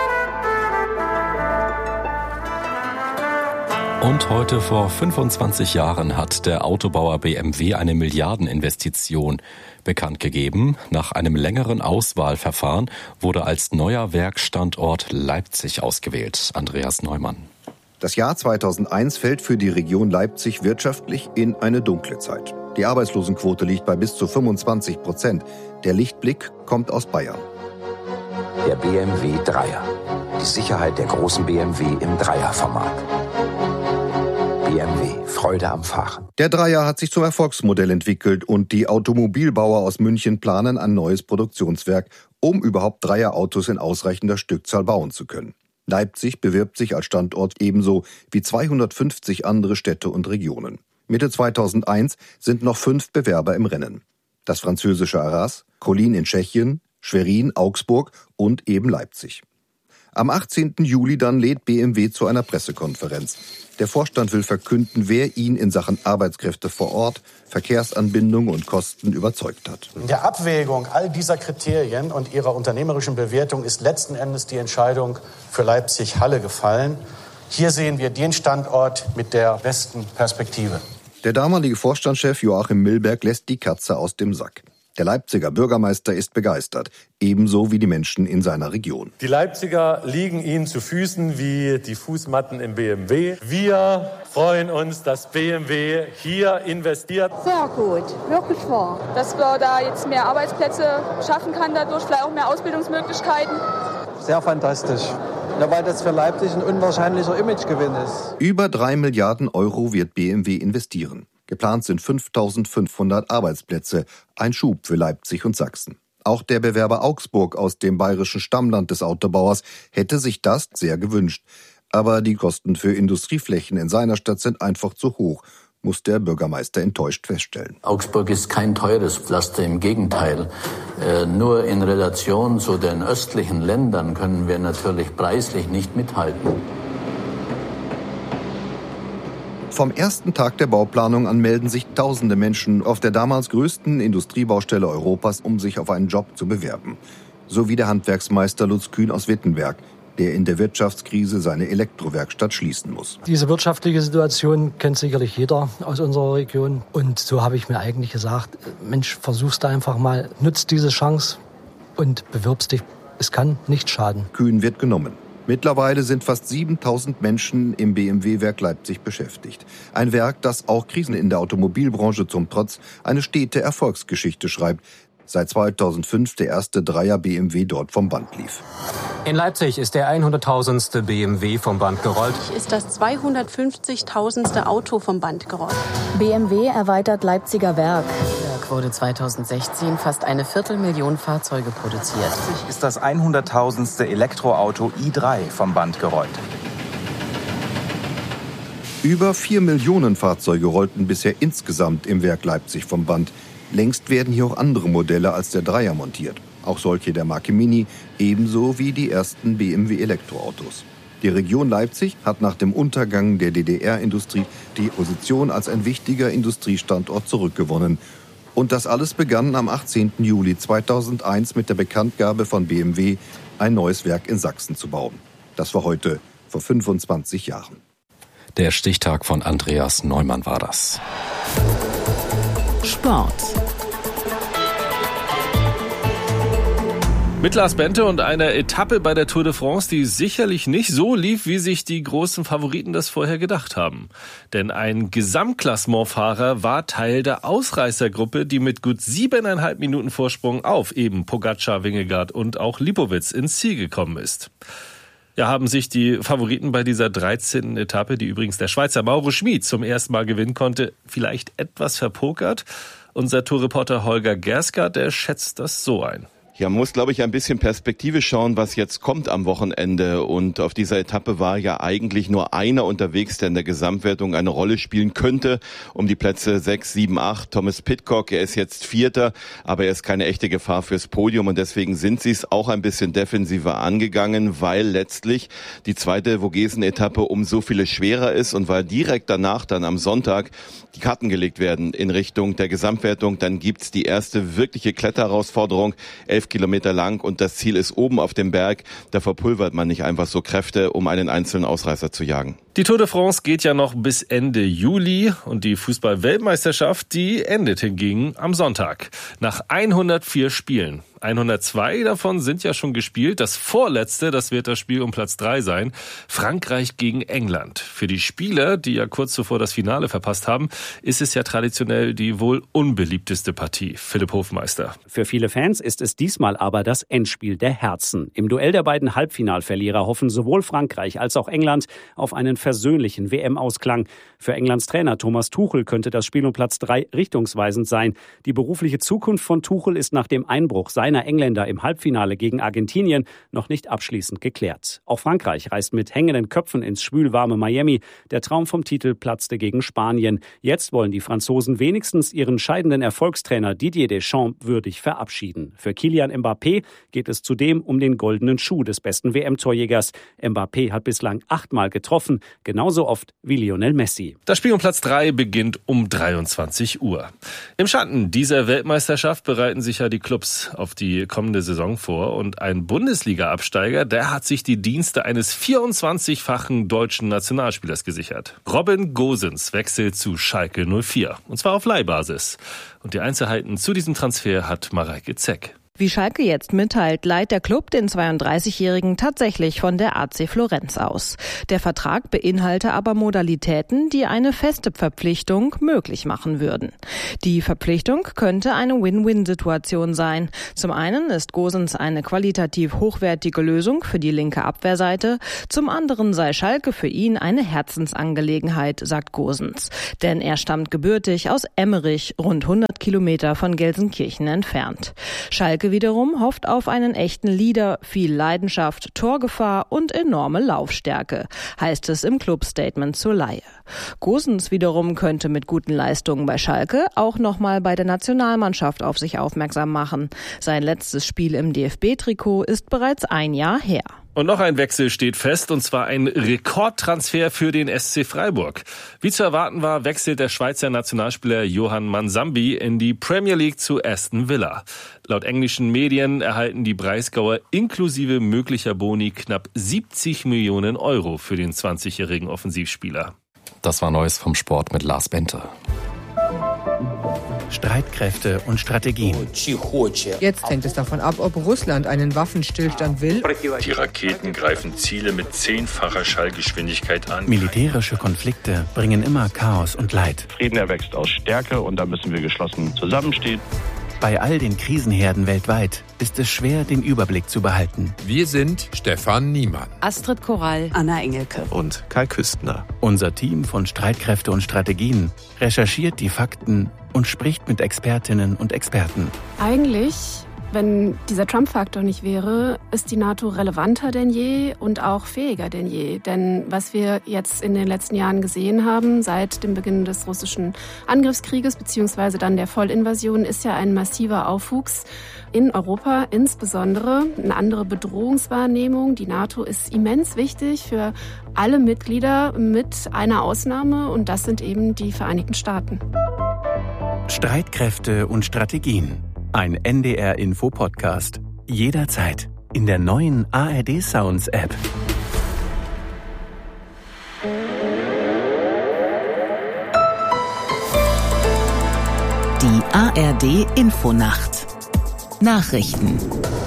Und heute vor fünfundzwanzig Jahren hat der Autobauer B M W eine Milliardeninvestition bekannt gegeben. Nach einem längeren Auswahlverfahren wurde als neuer Werkstandort Leipzig ausgewählt. Andreas Neumann. Das Jahr zweitausendeins fällt für die Region Leipzig wirtschaftlich in eine dunkle Zeit. Die Arbeitslosenquote liegt bei bis zu fünfundzwanzig Prozent. Der Lichtblick kommt aus Bayern. Der B M W Dreier. Die Sicherheit der großen B M W im Dreierformat. B M W, Freude am Fahren. Der Dreier hat sich zum Erfolgsmodell entwickelt und die Automobilbauer aus München planen ein neues Produktionswerk, um überhaupt Dreierautos in ausreichender Stückzahl bauen zu können. Leipzig bewirbt sich als Standort ebenso wie zweihundertfünfzig andere Städte und Regionen. Mitte zweitausendeins sind noch fünf Bewerber im Rennen. Das französische Arras, Kolín in Tschechien, Schwerin, Augsburg und eben Leipzig. Am achtzehnten Juli dann lädt B M W zu einer Pressekonferenz. Der Vorstand will verkünden, wer ihn in Sachen Arbeitskräfte vor Ort, Verkehrsanbindung und Kosten überzeugt hat. In der Abwägung all dieser Kriterien und ihrer unternehmerischen Bewertung ist letzten Endes die Entscheidung für Leipzig-Halle gefallen. Hier sehen wir den Standort mit der besten Perspektive. Der damalige Vorstandschef Joachim Milberg lässt die Katze aus dem Sack. Der Leipziger Bürgermeister ist begeistert, ebenso wie die Menschen in seiner Region. Die Leipziger liegen ihnen zu Füßen wie die Fußmatten im B M W. Wir freuen uns, dass B M W hier investiert. Sehr gut, wirklich wahr. Dass wir da jetzt mehr Arbeitsplätze schaffen kann, dadurch vielleicht auch mehr Ausbildungsmöglichkeiten. Sehr fantastisch. Ja, weil das für Leipzig ein unwahrscheinlicher Imagegewinn ist. Über drei Milliarden Euro wird B M W investieren. Geplant sind fünftausendfünfhundert Arbeitsplätze, ein Schub für Leipzig und Sachsen. Auch der Bewerber Augsburg aus dem bayerischen Stammland des Autobauers hätte sich das sehr gewünscht. Aber die Kosten für Industrieflächen in seiner Stadt sind einfach zu hoch, muss der Bürgermeister enttäuscht feststellen. Augsburg ist kein teures Pflaster, im Gegenteil. Äh, nur in Relation zu den östlichen Ländern können wir natürlich preislich nicht mithalten. Vom ersten Tag der Bauplanung an melden sich tausende Menschen auf der damals größten Industriebaustelle Europas, um sich auf einen Job zu bewerben. So wie der Handwerksmeister Lutz Kühn aus Wittenberg, der in der Wirtschaftskrise seine Elektrowerkstatt schließen muss. Diese wirtschaftliche Situation kennt sicherlich jeder aus unserer Region. Und so habe ich mir eigentlich gesagt, Mensch, versuch's da einfach mal, nutzt diese Chance und bewirbst dich. Es kann nicht schaden. Kühn wird genommen. Mittlerweile sind fast siebentausend Menschen im B M W-Werk Leipzig beschäftigt. Ein Werk, das auch Krisen in der Automobilbranche zum Trotz eine stete Erfolgsgeschichte schreibt. Seit zweitausendfünf der erste Dreier B M W dort vom Band lief. In Leipzig ist der hunderttausendste B M W vom Band gerollt. Ist das zweihundertfünfzigtausendste Auto vom Band gerollt. B M W erweitert Leipziger Werk. Werk wurde zweitausendsechzehn fast eine Viertelmillion Fahrzeuge produziert. Leipzig ist das hunderttausendste Elektroauto i drei vom Band gerollt. Über vier Millionen Fahrzeuge rollten bisher insgesamt im Werk Leipzig vom Band. Längst werden hier auch andere Modelle als der Dreier montiert. Auch solche der Marke Mini, ebenso wie die ersten B M W-Elektroautos. Die Region Leipzig hat nach dem Untergang der D D R-Industrie die Position als ein wichtiger Industriestandort zurückgewonnen. Und das alles begann am achtzehnten Juli zweitausendeins mit der Bekanntgabe von B M W, ein neues Werk in Sachsen zu bauen. Das war heute vor fünfundzwanzig Jahren. Der Stichtag von Andreas Neumann war das. Sport. Mit Lars Bente und einer Etappe bei der Tour de France, die sicherlich nicht so lief, wie sich die großen Favoriten das vorher gedacht haben. Denn ein Gesamtklassementfahrer war Teil der Ausreißergruppe, die mit gut siebeneinhalb Minuten Vorsprung auf eben Pogačar, Vingegaard und auch Lipowitz ins Ziel gekommen ist. Ja, haben sich die Favoriten bei dieser dreizehnten Etappe, die übrigens der Schweizer Mauro Schmid zum ersten Mal gewinnen konnte, vielleicht etwas verpokert? Unser Tourreporter Holger Gersgard, der schätzt das so ein. Ja, man muss, glaube ich, ein bisschen Perspektive schauen, was jetzt kommt am Wochenende. Und auf dieser Etappe war ja eigentlich nur einer unterwegs, der in der Gesamtwertung eine Rolle spielen könnte. Um die Plätze sechs, sieben, acht. Thomas Pidcock, er ist jetzt Vierter, aber er ist keine echte Gefahr fürs Podium. Und deswegen sind sie es auch ein bisschen defensiver angegangen, weil letztlich die zweite Vogesen-Etappe um so viele schwerer ist und weil direkt danach dann am Sonntag die Karten gelegt werden in Richtung der Gesamtwertung. Dann gibt's die erste wirkliche Kletterherausforderung. Elf Kilometer lang und das Ziel ist oben auf dem Berg. Da verpulvert man nicht einfach so Kräfte, um einen einzelnen Ausreißer zu jagen. Die Tour de France geht ja noch bis Ende Juli und die Fußball-Weltmeisterschaft, die endet hingegen am Sonntag. Nach hundertvier Spielen. hundertzwei davon sind ja schon gespielt. Das vorletzte, das wird das Spiel um Platz drei sein. Frankreich gegen England. Für die Spieler, die ja kurz zuvor das Finale verpasst haben, ist es ja traditionell die wohl unbeliebteste Partie. Philipp Hofmeister. Für viele Fans ist es diesmal aber das Endspiel der Herzen. Im Duell der beiden Halbfinalverlierer hoffen sowohl Frankreich als auch England auf einen versöhnlichen W M-Ausklang. Für Englands Trainer Thomas Tuchel könnte das Spiel um Platz drei richtungsweisend sein. Die berufliche Zukunft von Tuchel ist nach dem Einbruch seiner seiner Engländer im Halbfinale gegen Argentinien noch nicht abschließend geklärt. Auch Frankreich reist mit hängenden Köpfen ins schwülwarme Miami. Der Traum vom Titel platzte gegen Spanien. Jetzt wollen die Franzosen wenigstens ihren scheidenden Erfolgstrainer Didier Deschamps würdig verabschieden. Für Kylian Mbappé geht es zudem um den goldenen Schuh des besten W M-Torjägers. Mbappé hat bislang achtmal getroffen, genauso oft wie Lionel Messi. Das Spiel um Platz drei beginnt um dreiundzwanzig Uhr. Im Schatten dieser Weltmeisterschaft bereiten sich ja die Clubs auf die kommende Saison vor. Und ein Bundesliga-Absteiger, der hat sich die Dienste eines vierundzwanzigfachen deutschen Nationalspielers gesichert. Robin Gosens wechselt zu Schalke null vier. Und zwar auf Leihbasis. Und die Einzelheiten zu diesem Transfer hat Mareike Zeck. Wie Schalke jetzt mitteilt, leiht der Club den zweiunddreißigjährigen tatsächlich von der A C Florenz aus. Der Vertrag beinhalte aber Modalitäten, die eine feste Verpflichtung möglich machen würden. Die Verpflichtung könnte eine Win-Win-Situation sein. Zum einen ist Gosens eine qualitativ hochwertige Lösung für die linke Abwehrseite. Zum anderen sei Schalke für ihn eine Herzensangelegenheit, sagt Gosens. Denn er stammt gebürtig aus Emmerich, rund hundert Kilometer von Gelsenkirchen entfernt. Schalke wiederum hofft auf einen echten Leader, viel Leidenschaft, Torgefahr und enorme Laufstärke, heißt es im Clubstatement zur Leihe. Gosens wiederum könnte mit guten Leistungen bei Schalke auch nochmal bei der Nationalmannschaft auf sich aufmerksam machen. Sein letztes Spiel im D F B-Trikot ist bereits ein Jahr her. Und noch ein Wechsel steht fest, und zwar ein Rekordtransfer für den S C Freiburg. Wie zu erwarten war, wechselt der Schweizer Nationalspieler Johan Mansambi in die Premier League zu Aston Villa. Laut englischen Medien erhalten die Breisgauer inklusive möglicher Boni knapp siebzig Millionen Euro für den zwanzigjährigen Offensivspieler. Das war Neues vom Sport mit Lars Bente. Streitkräfte und Strategien. Jetzt hängt es davon ab, ob Russland einen Waffenstillstand will. Die Raketen greifen Ziele mit zehnfacher Schallgeschwindigkeit an. Militärische Konflikte bringen immer Chaos und Leid. Frieden erwächst aus Stärke und da müssen wir geschlossen zusammenstehen. Bei all den Krisenherden weltweit ist es schwer, den Überblick zu behalten. Wir sind Stefan Niemann, Astrid Korall, Anna Engelke und Kai Küstner. Unser Team von Streitkräfte und Strategien recherchiert die Fakten und spricht mit Expertinnen und Experten. Eigentlich, wenn dieser Trump-Faktor nicht wäre, ist die NATO relevanter denn je und auch fähiger denn je. Denn was wir jetzt in den letzten Jahren gesehen haben, seit dem Beginn des russischen Angriffskrieges beziehungsweise dann der Vollinvasion, ist ja ein massiver Aufwuchs in Europa, insbesondere eine andere Bedrohungswahrnehmung. Die NATO ist immens wichtig für alle Mitglieder mit einer Ausnahme, und das sind eben die Vereinigten Staaten. Streitkräfte und Strategien. Ein N D R-Info-Podcast. Jederzeit in der neuen A R D Sounds App. Die A R D Infonacht. Nachrichten.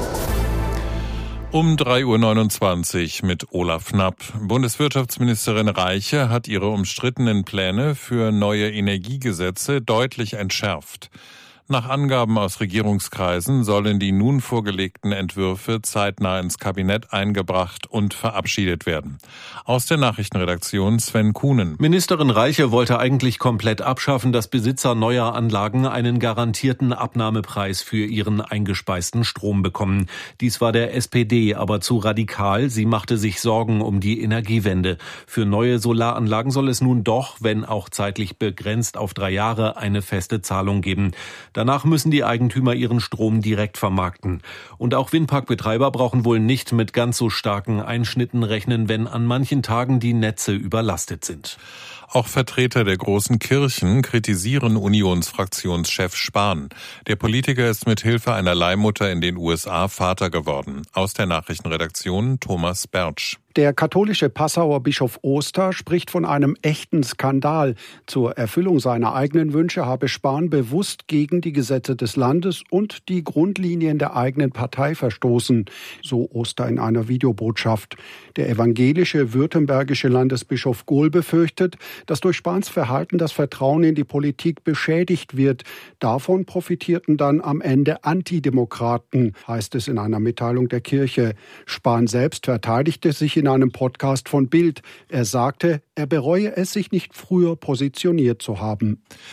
Um drei Uhr neunundzwanzig mit Olaf Knapp. Bundeswirtschaftsministerin Reiche hat ihre umstrittenen Pläne für neue Energiegesetze deutlich entschärft. Nach Angaben aus Regierungskreisen sollen die nun vorgelegten Entwürfe zeitnah ins Kabinett eingebracht und verabschiedet werden. Aus der Nachrichtenredaktion Sven Kuhnen. Ministerin Reiche wollte eigentlich komplett abschaffen, dass Besitzer neuer Anlagen einen garantierten Abnahmepreis für ihren eingespeisten Strom bekommen. Dies war der S P D aber zu radikal. Sie machte sich Sorgen um die Energiewende. Für neue Solaranlagen soll es nun doch, wenn auch zeitlich begrenzt auf drei Jahre, eine feste Zahlung geben. Danach müssen die Eigentümer ihren Strom direkt vermarkten. Und auch Windparkbetreiber brauchen wohl nicht mit ganz so starken Einschnitten rechnen, wenn an manchen Tagen die Netze überlastet sind. Auch Vertreter der großen Kirchen kritisieren Unionsfraktionschef Spahn. Der Politiker ist mit Hilfe einer Leihmutter in den U S A Vater geworden. Aus der Nachrichtenredaktion Thomas Bertsch. Der katholische Passauer Bischof Oster spricht von einem echten Skandal. Zur Erfüllung seiner eigenen Wünsche habe Spahn bewusst gegen die Gesetze des Landes und die Grundlinien der eigenen Partei verstoßen, so Oster in einer Videobotschaft. Der evangelische württembergische Landesbischof Gohl befürchtet, dass durch Spahns Verhalten das Vertrauen in die Politik beschädigt wird. Davon profitierten dann am Ende Antidemokraten, heißt es in einer Mitteilung der Kirche. Spahn selbst verteidigte sich in einem Podcast von Bild. Er sagte, er bereue es, sich nicht früher positioniert zu haben.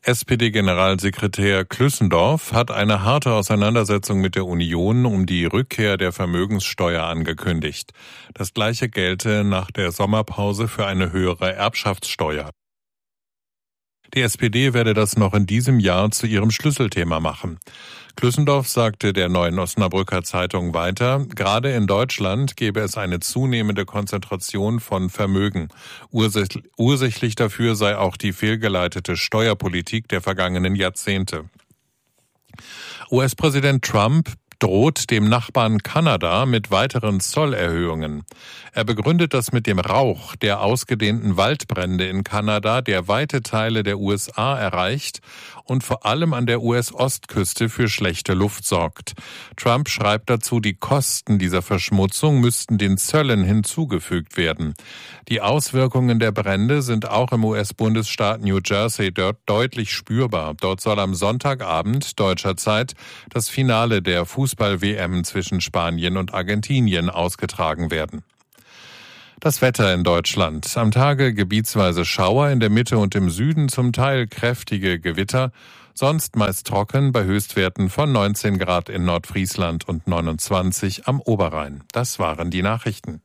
S P D-Generalsekretär Klüssendorf hat eine harte Auseinandersetzung mit der Union um die Rückkehr der Vermögenssteuer angekündigt. Das Gleiche gelte nach der Sommerpause für eine höhere Erbschaftssteuer. Die S P D werde das noch in diesem Jahr zu ihrem Schlüsselthema machen. Klüssendorf sagte der Neuen Osnabrücker Zeitung weiter, gerade in Deutschland gebe es eine zunehmende Konzentration von Vermögen. Ursächlich dafür sei auch die fehlgeleitete Steuerpolitik der vergangenen Jahrzehnte. U S-Präsident Trump droht dem Nachbarn Kanada mit weiteren Zollerhöhungen. Er begründet das mit dem Rauch der ausgedehnten Waldbrände in Kanada, der weite Teile der U S A erreicht und vor allem an der U S-Ostküste für schlechte Luft sorgt. Trump schreibt dazu, die Kosten dieser Verschmutzung müssten den Zöllen hinzugefügt werden. Die Auswirkungen der Brände sind auch im U S-Bundesstaat New Jersey dort deutlich spürbar. Dort soll am Sonntagabend deutscher Zeit das Finale der Fußball-W M zwischen Spanien und Argentinien ausgetragen werden. Das Wetter in Deutschland. Am Tage gebietsweise Schauer, in der Mitte und im Süden zum Teil kräftige Gewitter, sonst meist trocken bei Höchstwerten von neunzehn Grad in Nordfriesland und neunundzwanzig am Oberrhein. Das waren die Nachrichten.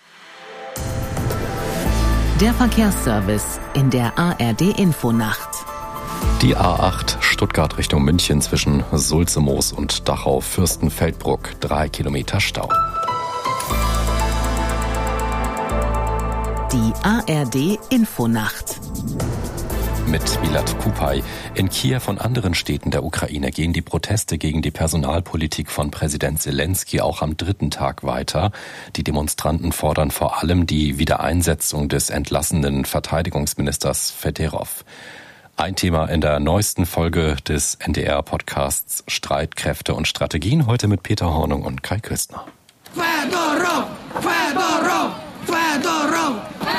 Der Verkehrsservice in der A R D-Infonacht. Die A acht Stuttgart Richtung München zwischen Sulzemoos und Dachau-Fürstenfeldbruck. Drei Kilometer Stau. Die A R D-Infonacht. Mit Milat Kupay. In Kiew und anderen Städten der Ukraine gehen die Proteste gegen die Personalpolitik von Präsident Selenskyj auch am dritten Tag weiter. Die Demonstranten fordern vor allem die Wiedereinsetzung des entlassenen Verteidigungsministers Fedorov. Ein Thema in der neuesten Folge des N D R-Podcasts Streitkräfte und Strategien. Heute mit Peter Hornung und Kai Küstner. Fedorov! Fedorov! Fedorov!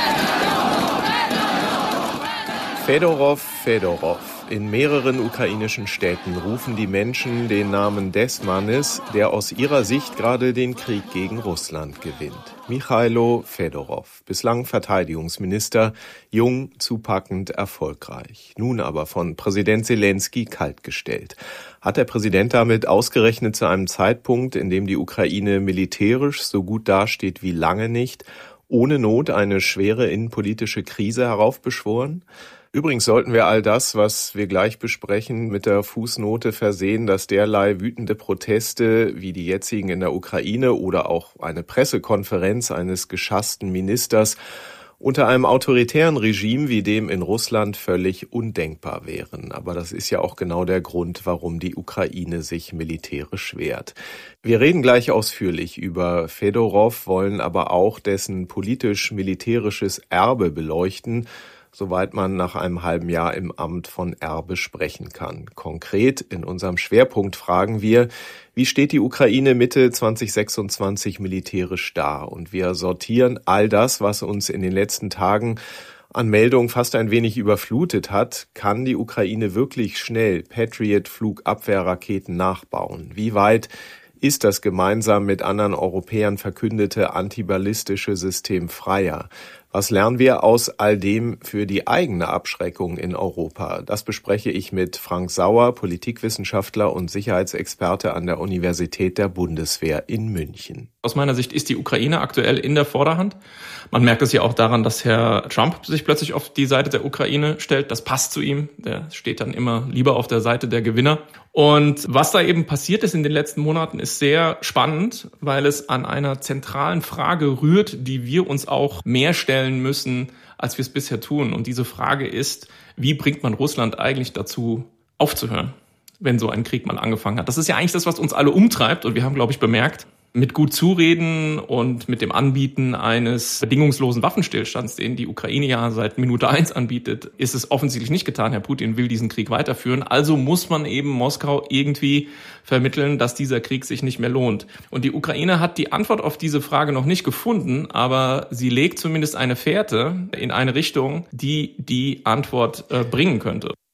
Fedorov, Fedorov. In mehreren ukrainischen Städten rufen die Menschen den Namen des Mannes, der aus ihrer Sicht gerade den Krieg gegen Russland gewinnt. Michailo Fedorov, bislang Verteidigungsminister, jung, zupackend, erfolgreich. Nun aber von Präsident Selenskyj kaltgestellt. Hat der Präsident damit ausgerechnet zu einem Zeitpunkt, in dem die Ukraine militärisch so gut dasteht wie lange nicht, ohne Not eine schwere innenpolitische Krise heraufbeschworen? Übrigens sollten wir all das, was wir gleich besprechen, mit der Fußnote versehen, dass derlei wütende Proteste wie die jetzigen in der Ukraine oder auch eine Pressekonferenz eines geschassten Ministers unter einem autoritären Regime wie dem in Russland völlig undenkbar wären. Aber das ist ja auch genau der Grund, warum die Ukraine sich militärisch wehrt. Wir reden gleich ausführlich über Fedorov, wollen aber auch dessen politisch-militärisches Erbe beleuchten, soweit man nach einem halben Jahr im Amt von Erbe sprechen kann. Konkret in unserem Schwerpunkt fragen wir, wie steht die Ukraine Mitte zwanzig sechsundzwanzig militärisch da? Und wir sortieren all das, was uns in den letzten Tagen an Meldungen fast ein wenig überflutet hat. Kann die Ukraine wirklich schnell Patriot-Flugabwehrraketen nachbauen? Wie weit ist das gemeinsam mit anderen Europäern verkündete antiballistische System freier? Was lernen wir aus all dem für die eigene Abschreckung in Europa? Das bespreche ich mit Frank Sauer, Politikwissenschaftler und Sicherheitsexperte an der Universität der Bundeswehr in München. Aus meiner Sicht ist die Ukraine aktuell in der Vorderhand. Man merkt es ja auch daran, dass Herr Trump sich plötzlich auf die Seite der Ukraine stellt. Das passt zu ihm. Der steht dann immer lieber auf der Seite der Gewinner. Und was da eben passiert ist in den letzten Monaten, ist sehr spannend, weil es an einer zentralen Frage rührt, die wir uns auch mehr stellen müssen, als wir es bisher tun. Und diese Frage ist, wie bringt man Russland eigentlich dazu, aufzuhören, wenn so ein Krieg mal angefangen hat? Das ist ja eigentlich das, was uns alle umtreibt. Und wir haben, glaube ich, bemerkt, mit gut Zureden und mit dem Anbieten eines bedingungslosen Waffenstillstands, den die Ukraine ja seit Minute eins anbietet, ist es offensichtlich nicht getan. Herr Putin will diesen Krieg weiterführen. Also muss man eben Moskau irgendwie vermitteln, dass dieser Krieg sich nicht mehr lohnt. Und die Ukraine hat die Antwort auf diese Frage noch nicht gefunden, aber sie legt zumindest eine Fährte in eine Richtung, die die Antwort äh, bringen könnte.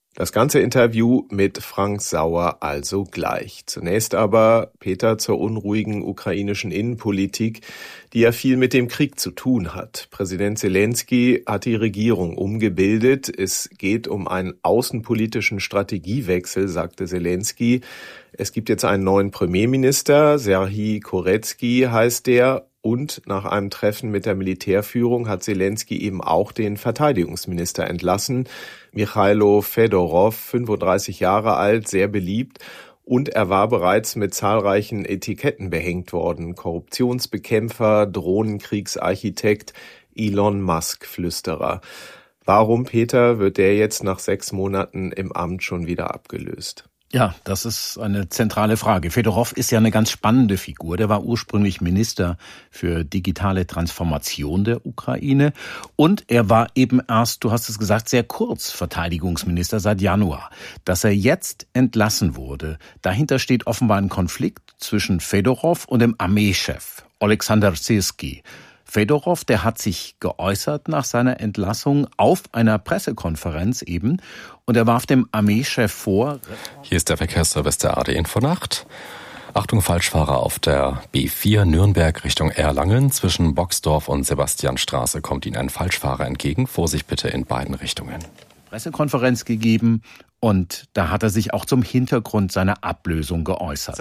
Das ganze Interview mit Frank Sauer also gleich. Zunächst aber, Peter, zur unruhigen ukrainischen Innenpolitik, die ja viel mit dem Krieg zu tun hat. Präsident Selenskyj hat die Regierung umgebildet. Es geht um einen außenpolitischen Strategiewechsel, sagte Selenskyj. Es gibt jetzt einen neuen Premierminister, Serhij Koretsky heißt der. Und nach einem Treffen mit der Militärführung hat Selenskyj eben auch den Verteidigungsminister entlassen. Michailo Fedorov, fünfunddreißig Jahre alt, sehr beliebt. Und er war bereits mit zahlreichen Etiketten behängt worden. Korruptionsbekämpfer, Drohnenkriegsarchitekt, Elon Musk-Flüsterer. Warum, Peter, wird der jetzt nach sechs Monaten im Amt schon wieder abgelöst? Ja, das ist eine zentrale Frage. Fedorov ist ja eine ganz spannende Figur. Der war ursprünglich Minister für digitale Transformation der Ukraine und er war eben erst, du hast es gesagt, sehr kurz Verteidigungsminister seit Januar. Dass er jetzt entlassen wurde, dahinter steht offenbar ein Konflikt zwischen Fedorov und dem Armeechef Oleksandr Syrskij. Fedorov, der hat sich geäußert nach seiner Entlassung auf einer Pressekonferenz eben und er warf dem Armeechef vor. Hier ist der Verkehrsservice der A R D Infonacht. Achtung, Falschfahrer auf der B vier Nürnberg Richtung Erlangen. Zwischen Boxdorf und Sebastianstraße kommt Ihnen ein Falschfahrer entgegen. Vorsicht bitte in beiden Richtungen. Pressekonferenz gegeben und da hat er sich auch zum Hintergrund seiner Ablösung geäußert.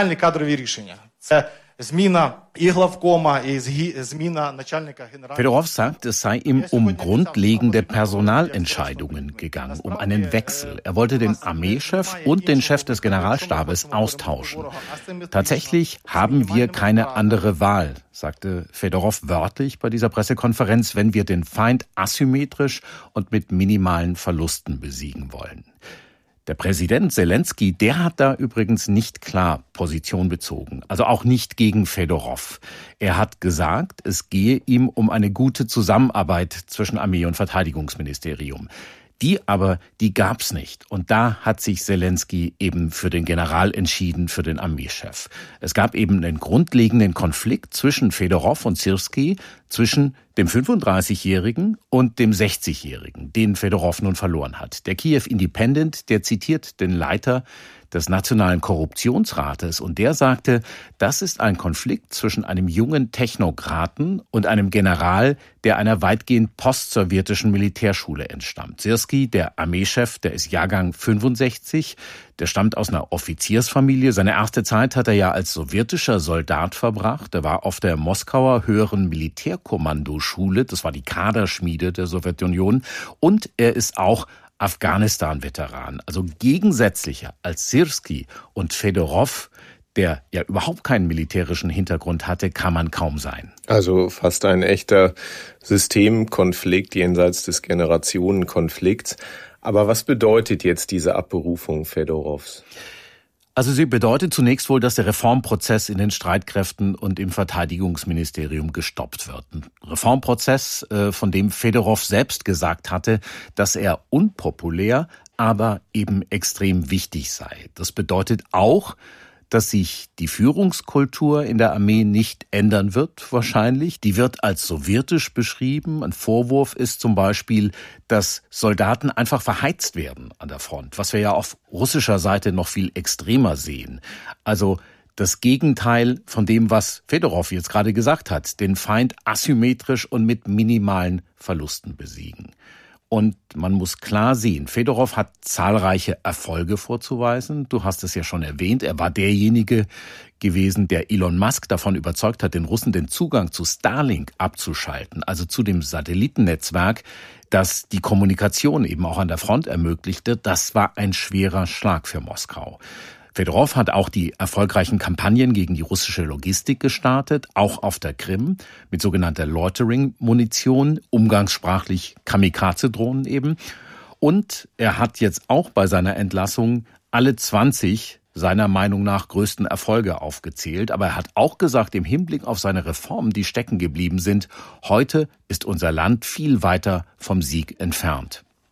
Fedorov sagt, es sei ihm um grundlegende Personalentscheidungen gegangen, um einen Wechsel. Er wollte den Armeechef und den Chef des Generalstabes austauschen. Tatsächlich haben wir keine andere Wahl, sagte Fedorov wörtlich bei dieser Pressekonferenz, wenn wir den Feind asymmetrisch und mit minimalen Verlusten besiegen wollen. Der Präsident Selenskyj, der hat da übrigens nicht klar Position bezogen, also auch nicht gegen Fedorov. Er hat gesagt, es gehe ihm um eine gute Zusammenarbeit zwischen Armee und Verteidigungsministerium. Die aber, die gab's nicht. Und da hat sich Selenskyj eben für den General entschieden, für den Armeechef. Es gab eben einen grundlegenden Konflikt zwischen Fedorov und Syrskij, zwischen dem fünfunddreißigjährigen und dem sechzigjährigen, den Fedorov nun verloren hat. Der Kiew Independent, der zitiert den Leiter des Nationalen Korruptionsrates und der sagte, das ist ein Konflikt zwischen einem jungen Technokraten und einem General, der einer weitgehend postsowjetischen Militärschule entstammt. Syrskij, der Armeechef, der ist Jahrgang fünfundsechzig, der stammt aus einer Offiziersfamilie. Seine erste Zeit hat er ja als sowjetischer Soldat verbracht. Er war auf der Moskauer Höheren Militärkommandoschule, das war die Kaderschmiede der Sowjetunion und er ist auch Afghanistan-Veteran, also gegensätzlicher als Syrskij und Fedorov, der ja überhaupt keinen militärischen Hintergrund hatte, kann man kaum sein. Also fast ein echter Systemkonflikt jenseits des Generationenkonflikts. Aber was bedeutet jetzt diese Abberufung Fedorovs? Also sie bedeutet zunächst wohl, dass der Reformprozess in den Streitkräften und im Verteidigungsministerium gestoppt wird. Ein Reformprozess, von dem Fedorov selbst gesagt hatte, dass er unpopulär, aber eben extrem wichtig sei. Das bedeutet auch, dass sich die Führungskultur in der Armee nicht ändern wird, wahrscheinlich. Die wird als sowjetisch beschrieben. Ein Vorwurf ist zum Beispiel, dass Soldaten einfach verheizt werden an der Front, was wir ja auf russischer Seite noch viel extremer sehen. Also das Gegenteil von dem, was Fedorov jetzt gerade gesagt hat, den Feind asymmetrisch und mit minimalen Verlusten besiegen. Und man muss klar sehen, Fedorov hat zahlreiche Erfolge vorzuweisen. Du hast es ja schon erwähnt, er war derjenige gewesen, der Elon Musk davon überzeugt hat, den Russen den Zugang zu Starlink abzuschalten, also zu dem Satellitennetzwerk, das die Kommunikation eben auch an der Front ermöglichte. Das war ein schwerer Schlag für Moskau. Fedorov hat auch die erfolgreichen Kampagnen gegen die russische Logistik gestartet, auch auf der Krim, mit sogenannter Loitering-Munition, umgangssprachlich Kamikaze-Drohnen eben. Und er hat jetzt auch bei seiner Entlassung alle zwanzig seiner Meinung nach größten Erfolge aufgezählt. Aber er hat auch gesagt, im Hinblick auf seine Reformen, die stecken geblieben sind, heute ist unser Land viel weiter vom Sieg entfernt.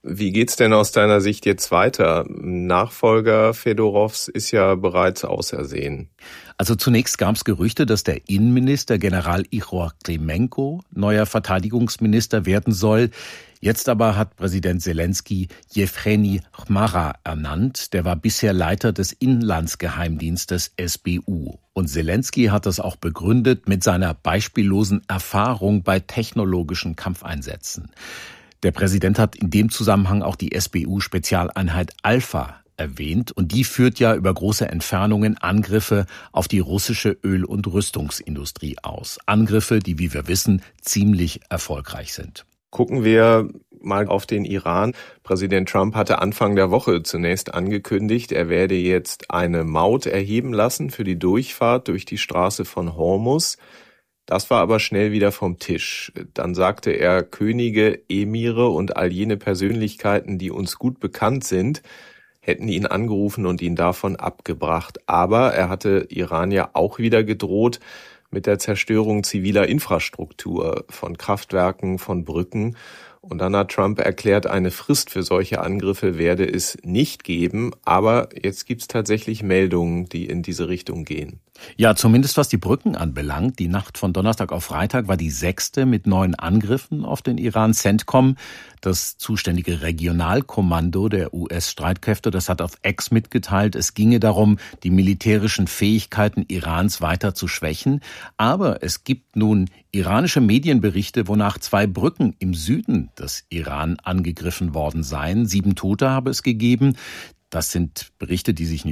Wie geht's denn aus deiner Sicht jetzt weiter? Nachfolger Fedorows ist ja bereits ausersehen. Also zunächst gab es Gerüchte, dass der Innenminister General Ihor Klimenko neuer Verteidigungsminister werden soll. Jetzt aber hat Präsident Selenskyj Jewgeni Chmara ernannt. Der war bisher Leiter des Inlandsgeheimdienstes S B U. Und Selenskyj hat das auch begründet mit seiner beispiellosen Erfahrung bei technologischen Kampfeinsätzen. Der Präsident hat in dem Zusammenhang auch die S B U-Spezialeinheit Alpha erwähnt. Und die führt ja über große Entfernungen Angriffe auf die russische Öl- und Rüstungsindustrie aus. Angriffe, die, wie wir wissen, ziemlich erfolgreich sind. Gucken wir mal auf den Iran. Präsident Trump hatte Anfang der Woche zunächst angekündigt, er werde jetzt eine Maut erheben lassen für die Durchfahrt durch die Straße von Hormuz. Das war aber schnell wieder vom Tisch. Dann sagte er, Könige, Emire und all jene Persönlichkeiten, die uns gut bekannt sind, hätten ihn angerufen und ihn davon abgebracht. Aber er hatte Iran ja auch wieder gedroht mit der Zerstörung ziviler Infrastruktur, von Kraftwerken, von Brücken. Und dann hat Trump erklärt, eine Frist für solche Angriffe werde es nicht geben. Aber jetzt gibt es tatsächlich Meldungen, die in diese Richtung gehen. Ja, zumindest was die Brücken anbelangt. Die Nacht von Donnerstag auf Freitag war die sechste mit neun Angriffen auf den Iran. CENTCOM, das zuständige Regionalkommando der U S-Streitkräfte, das hat auf X mitgeteilt, es ginge darum, die militärischen Fähigkeiten Irans weiter zu schwächen. Aber es gibt nun iranische Medienberichte, wonach zwei Brücken im Süden des Iran angegriffen worden seien. Sieben Tote habe es gegeben. Das sind Berichte, die sich